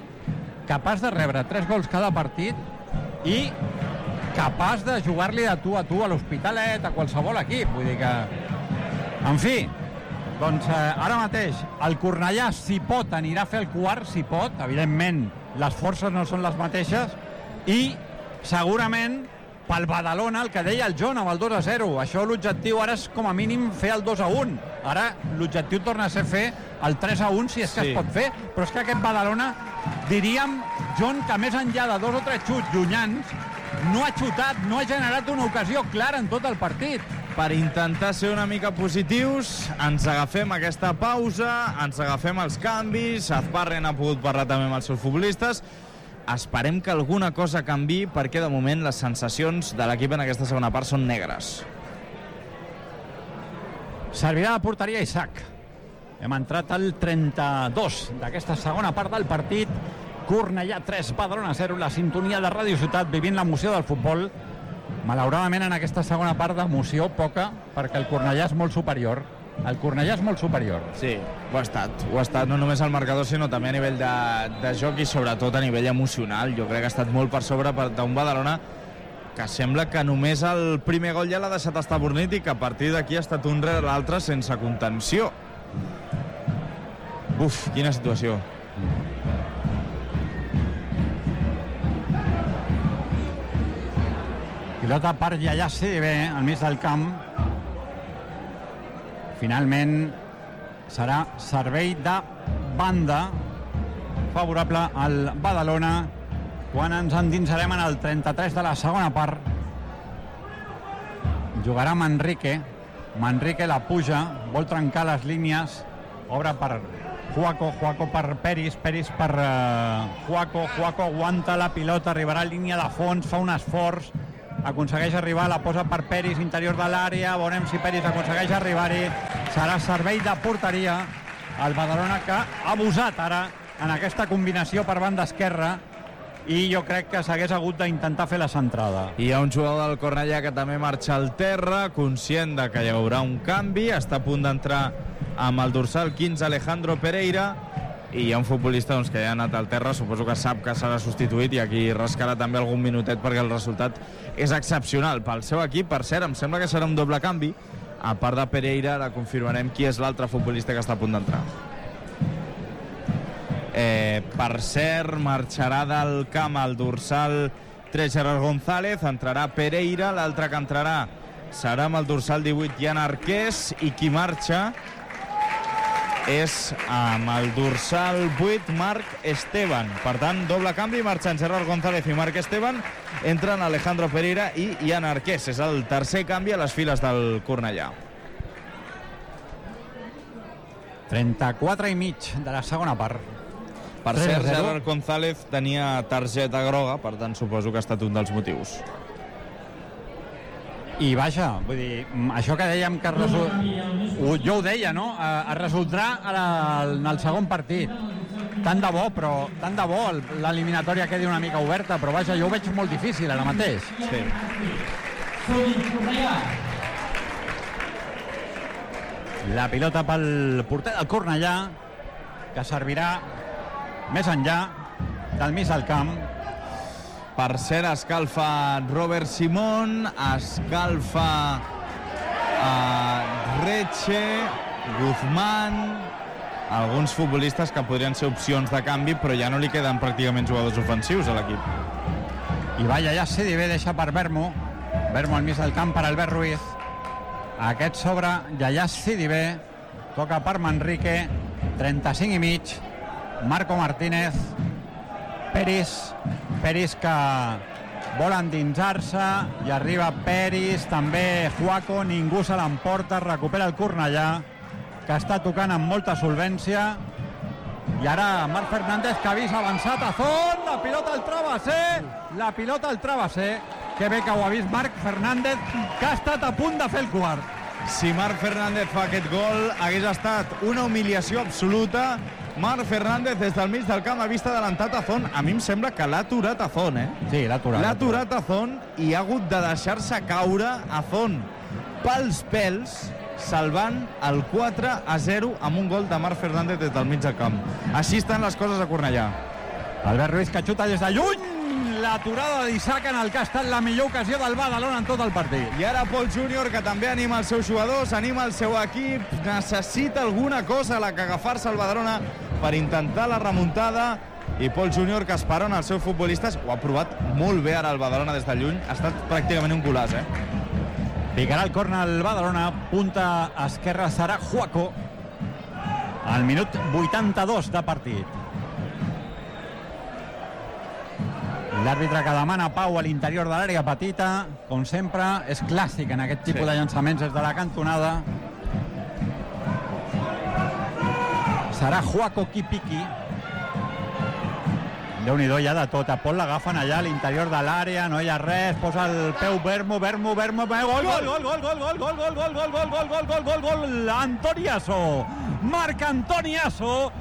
i capaç de jugar-li de tu a tu a l'Hospitalet, a qualsevol equip. Vull dir que... En fi, doncs ara mateix el Cornellà, si pot, anirà a fer el quart, si pot. Evidentment, les forces no són les mateixes. I segurament pel Badalona, el que deia el John amb el 2-0. Això l'objectiu ara és com a mínim fer el 2-1. Ara l'objectiu torna a ser fer el 3-1, si és que es pot fer. Però és que aquest Badalona, diríem, John, que més enllà de 2 o 3 xuts llunyans, no ha xutat, no ha generat una ocasió clara en tot el partit. Per intentar ser una mica positius, ens agafem aquesta pausa, ens agafem els canvis, Azparren ha pogut parlar també amb els seus futbolistes. Esperem que alguna cosa canvi, perquè de moment les sensacions de l'equip en aquesta segona part són negres. Servirà la porteria Isaac. Hem entrat al 32 d'aquesta segona part del partit. Cornellà 3, Badalona 0, la sintonia de Ràdio Ciutat, vivint l'emoció del futbol. Malauradament en aquesta segona part d'emoció poca, perquè el Cornellà és molt superior. El Cornellà és molt superior. Sí, ho ha estat no només al marcador, sinó també a nivell de joc i sobretot a nivell emocional. Jo crec que ha estat molt per sobre d'un Badalona que sembla que només el primer gol ja l'ha deixat estabornit i que a partir d'aquí ha estat un rere l'altre sense contenció. Uf, quina situació. Pilota per Yaya Sidibe al mig del camp. Finalment serà servei de banda favorable al Badalona quan ens endinsarem en el 33 de la segona part. Jugarà Manrique Manrique la puja, vol trencar les línies, obre per Juaco per Peris per Juaco aguanta la pilota, arribarà a línia de fons, fa un esforç, aconsegueix arribar, la posa per Peris, interior de l'àrea, veurem si Peris aconsegueix arribar-hi, serà servei de porteria el Badalona, que ha abusat ara en aquesta combinació per banda esquerra, i jo crec que s'hagués hagut d'intentar fer la centrada. Hi ha un jugador del Cornellà que també marxa al terra, conscient de que hi haurà un canvi, està a punt d'entrar amb el dorsal 15 Alejandro Pereira, i hi ha un futbolista que ja ha anat al terra, suposo que sap que serà substituït, i aquí rascarà també algun minutet perquè el resultat és excepcional pel seu equip. Per cert, em sembla que serà un doble canvi, a part de Pereira, ara confirmarem qui és l'altre futbolista que està a punt d'entrar. Per cert, marxarà del camp el dorsal 3 Gerard González, entrarà Pereira, l'altre que entrarà serà amb el dorsal 18 Jan Arqués, i qui marxa és amb el dorsal 8 Marc Esteban. Per tant, doble canvi, marxen Gerard González i Marc Esteban, entren Alejandro Pereira i Jan Arqués. És el tercer canvi a les files del Cornellà. 34 i mig de la segona part. Per cert, Gerard González tenia targeta groga, per tant suposo que ha estat un dels motius. I vaja, vull dir, això que dèiem que jo ho deia, no? Es resoldrà en el segon partit. Tant de bo, però tant de bo l'eliminatòria quedi una mica oberta, però vaja, jo ho veig molt difícil ara mateix. Sí. La pilota pel porter del Cornellà, que servirà més enllà del mig del camp. Per cert, escalfa Robert Simón, escalfa Reche, Guzmán, alguns futbolistes que podrien ser opcions de canvi, però ja no li queden pràcticament jugadors ofensius a l'equip. I va Yaya Sidibé, deixa per Vermo al mig del camp per Albert Ruiz. Aquest sobre Yaya Sidibé, toca per Manrique, 35 i mig, Marco Martínez, Peris que vol endinsar-se i arriba Peris, també Juaco, ningú se l'emporta, recupera el Cornellà, que està tocant amb molta solvència, i ara Marc Fernández, que ha vist avançat a Zon, la pilota al travesser, que bé que ho ha vist Marc Fernández, que ha estat a punt de fer el quart. Si Marc Fernández fa aquest gol, hagués estat una humiliació absoluta. Marc Fernández des del mig del camp ha vist adelantat a Zon. A mi em sembla que l'ha aturat a Zon, Sí, l'ha aturat a Zon, i ha hagut de deixar-se caure a Zon pels pèls, salvant el 4-0 amb un gol de Marc Fernández des del mig del camp. Així estan les coses a Cornellà. Albert Ruiz, que xuta des de lluny, l'aturada d'Isaac en el que ha estat la millor ocasió del Badalona en tot el partit. I ara Pol Júnior, que també anima els seus jugadors, anima el seu equip, necessita alguna cosa a la que agafar-se el Badalona per intentar la remuntada, i Pol Júnior, que esperona els seus futbolistes, ho ha provat molt bé ara el Badalona des de lluny, ha estat pràcticament un golaç, Picarà el córner el Badalona, punta esquerra serà Juaco, al minut 82 de partit. L'àrbitre que demana pau a l'interior de l'àrea petita, com sempre, és clàssic en aquest tipus de llançaments des de la cantonada. Serà Juaco qui piqui. Déu-n'hi-do, hi ha de tot. A Pol l'agafen allà a l'interior de l'àrea, no hi ha res, posa el peu Vermo, gol, Antoniaso, Marc Antoniaso,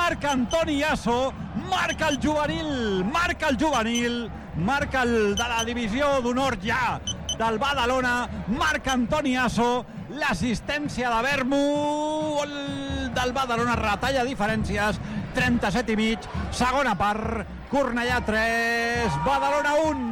marca el juvenil, marca el de la divisió d'honor ja del Badalona, Marc Antoniaso, l'assistència de Vermo, del Badalona, retalla diferències, 37 i mig, segona part, Cornellà 3, Badalona 1.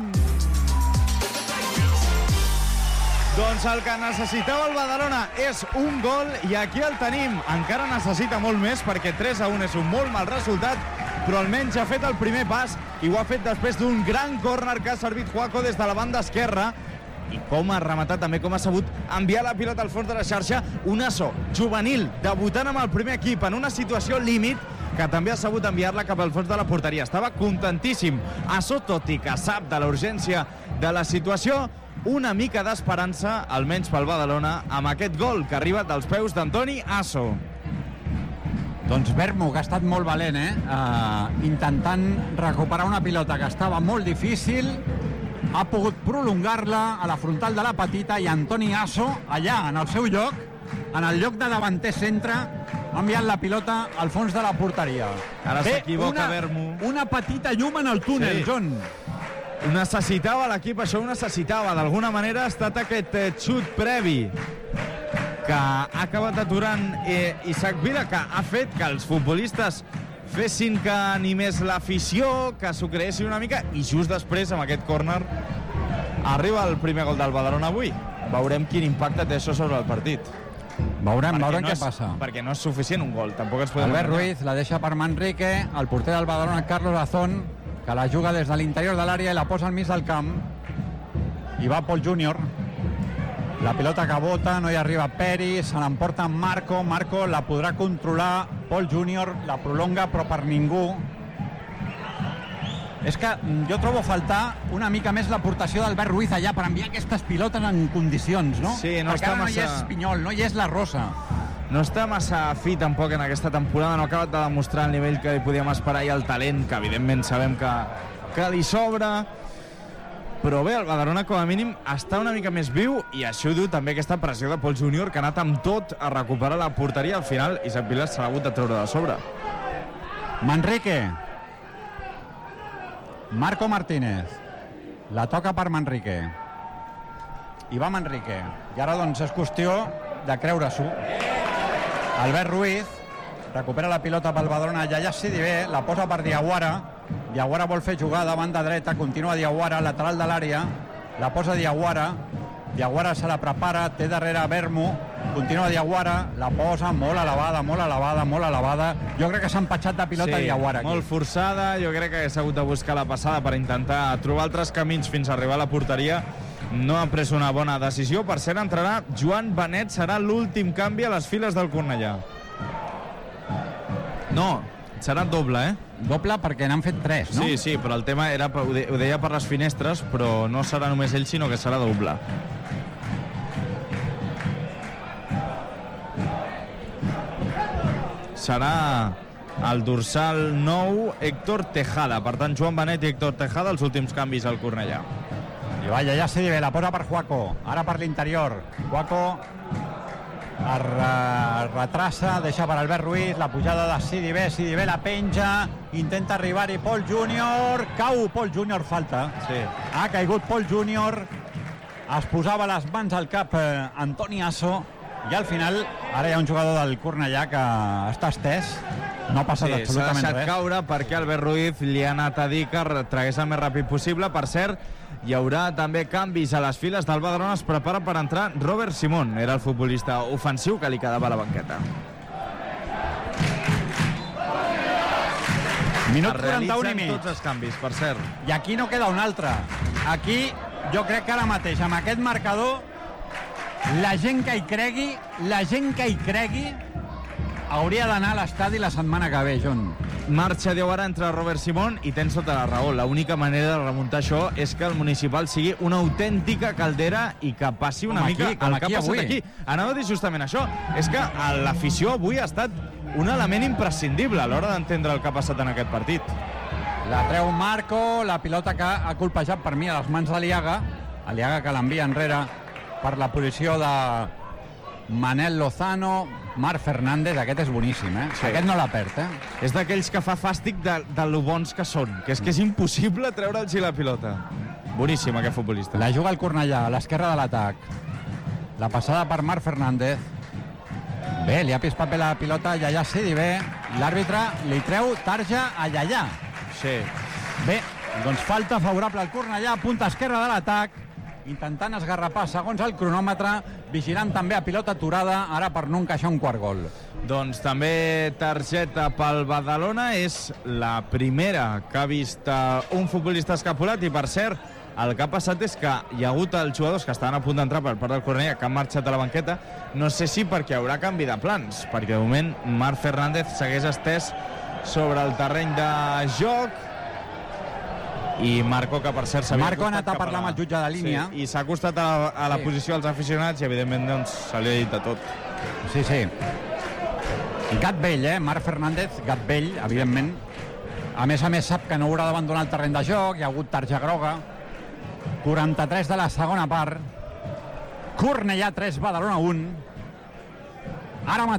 Doncs el que necessitava el Badalona és un gol, i aquí el tenim. Encara necessita molt més, perquè 3-1 és un molt mal resultat, però almenys ha fet el primer pas, i ho ha fet després d'un gran córner que ha servit Juaco des de la banda esquerra, i com ha rematat també, com ha sabut enviar la pilota al fons de la xarxa. Un Asso juvenil, debutant amb el primer equip en una situació límit, que també ha sabut enviar-la cap al fons de la porteria. Estava contentíssim Asso, tot i que sap de la urgència de la situació, una mica d'esperança, almenys pel Badalona, amb aquest gol que arriba dels peus d'Antoni Asso. Doncs Vermo, que ha estat molt valent, intentant recuperar una pilota que estava molt difícil, ha pogut prolongar-la a la frontal de la petita i Antoni Asso, allà, en el seu lloc, en el lloc de davanter centre, ha enviat la pilota al fons de la porteria. Ara s'equivoca Vermo. Una petita llum en el túnel, John. Necessitava l'equip, això ho necessitava. D'alguna manera ha estat aquest xut previ que ha acabat aturant Isaac Vila, que ha fet que els futbolistes fessin que animés l'afició, que s'ho creessin una mica, i just després, amb aquest córner, arriba el primer gol del Badalona avui. Veurem quin impacte té això sobre el partit. Veurem què passa. Perquè no és suficient un gol, tampoc es podem... Albert Ruiz la deixa per Manrique, el porter del Badalona, Carlos Azón, que la juga des de l'interior de l'àrea i la posa al mig del camp. I va Pol Júnior. La pilota que bota, no hi arriba Peri, se l'emporta Marco. Marco la podrà controlar. Pol Júnior la prolonga, però per ningú. És que jo trobo faltar una mica més l'aportació d'Albert Ruiz allà per enviar aquestes pilotes en condicions, no? Sí, no perquè està ara massa... no hi és Pinyol, no hi és la Rosa. No està massa fi tampoc en aquesta temporada, no ha acabat de demostrar el nivell que li podíem esperar i el talent, que evidentment sabem que li sobra. Però bé, el Badalona com a mínim està una mica més viu i això ho diu també aquesta pressió de Pol Júnior, que ha anat amb tot a recuperar la porteria. Al final, Isaac Vila s'ha hagut de treure de sobre. Manrique. Marco Martínez. La toca per Manrique. I va Manrique. I ara doncs és qüestió de creure-s'ho. Albert Ruiz recupera la pilota pel Badalona, ja Sidibe, la posa per Diawara. Diawara vol fer jugada, banda dreta, continua Diawara, lateral de l'àrea, la posa Diawara. Diawara se la prepara, té darrere Vermo, continua Diawara, la posa molt elevada, molt elevada, molt elevada. Jo crec que s'ha empatxat de pilota Diawara aquí. Molt forçada, jo crec que s'ha hagut de buscar la passada per intentar trobar altres camins fins a arribar a la porteria. No han pres una bona decisió. Per cert, entrarà Joan Benet, serà l'últim canvi a les files del Cornellà. No, serà doble, Doble perquè n'han fet 3, no? Sí, però el tema era, ho deia per les finestres, però no serà només ell, sinó que serà doble. Serà el dorsal 9, Héctor Tejada. Per tant, Joan Benet i Héctor Tejada, els últims canvis al Cornellà. I vaya, ja Sidibe, la posa per Juaco, ara per l'interior. Juaco es retrassa, deixa per Albert Ruiz, la pujada de Sidibe, Sidibe la penja, intenta arribar-hi Pol Júnior, cau Pol Júnior, falta. Sí. Ha caigut Pol Júnior, es posava les mans al cap Antoni Asso, i al final ara hi ha un jugador del Cornellà que està estès, no ha passat absolutament res. S'ha deixat caure perquè Albert Ruiz li ha anat a dir que tragués el més ràpid possible. Per cert, hi haurà també canvis a les files del Badalona. Es prepara per entrar Robert Simón, era el futbolista ofensiu que li quedava a la banqueta. Minut 41 i mig. Tots els canvis, per cert. I aquí no queda un altre. Aquí jo crec que ara mateix, amb aquest marcador, la gent que hi cregui, hauria d'anar a l'estadi la setmana que ve, John. Marxa Diawara, entra Robert Simón i tens tota la raó. L'única manera de remuntar això és que el Municipal sigui una autèntica caldera i que passi una mica el que ha passat aquí. Anava a dir justament això. És que l'afició avui ha estat un element imprescindible a l'hora d'entendre el que ha passat en aquest partit. La treu Marco, la pilota que ha colpejat per mi a les mans d'Aliaga. Aliaga que l'envia enrere per la posició de Manel Lozano. Marc Fernández, aquest és boníssim, Sí. Aquest no l'ha perd, És d'aquells que fa fàstic de lo bons que són, que és impossible treure'ls la pilota. Boníssim, aquest futbolista. La juga el Cornellà, a l'esquerra de l'atac. La passada per Marc Fernández. Bé, li ha pispat bé la pilota a Yaya Sidibe. L'àrbitre li treu tarja a Yaya. Sí. Bé, doncs falta favorable al Cornellà, punta esquerra de l'atac, intentant esgarrapar segons el cronòmetre, vigilant també a pilota aturada, ara per no encaixar un quart gol. Doncs també targeta pel Badalona, és la primera que ha vist un futbolista escapulat, i per cert, el que ha passat és que hi ha hagut els jugadors que estaven a punt d'entrar per part del Cornellà, que han marxat a la banqueta, no sé si perquè haurà canvi de plans, perquè de moment Marc Fernández segueix estès sobre el terreny de joc, i Marco, que per cert s'havia Marco ha anat a parlar amb el jutge de línia. Sí, i s'ha acostat a la posició dels aficionats i evidentment doncs, se li ha dit de tot. Sí. Gat vell, Marc Fernández, gat vell, evidentment. A més sap que no haurà d'abandonar el terreny de joc, hi ha hagut tarja groga. 43 de la segona part. Cornellà 3, Badalona 1. Ara mateix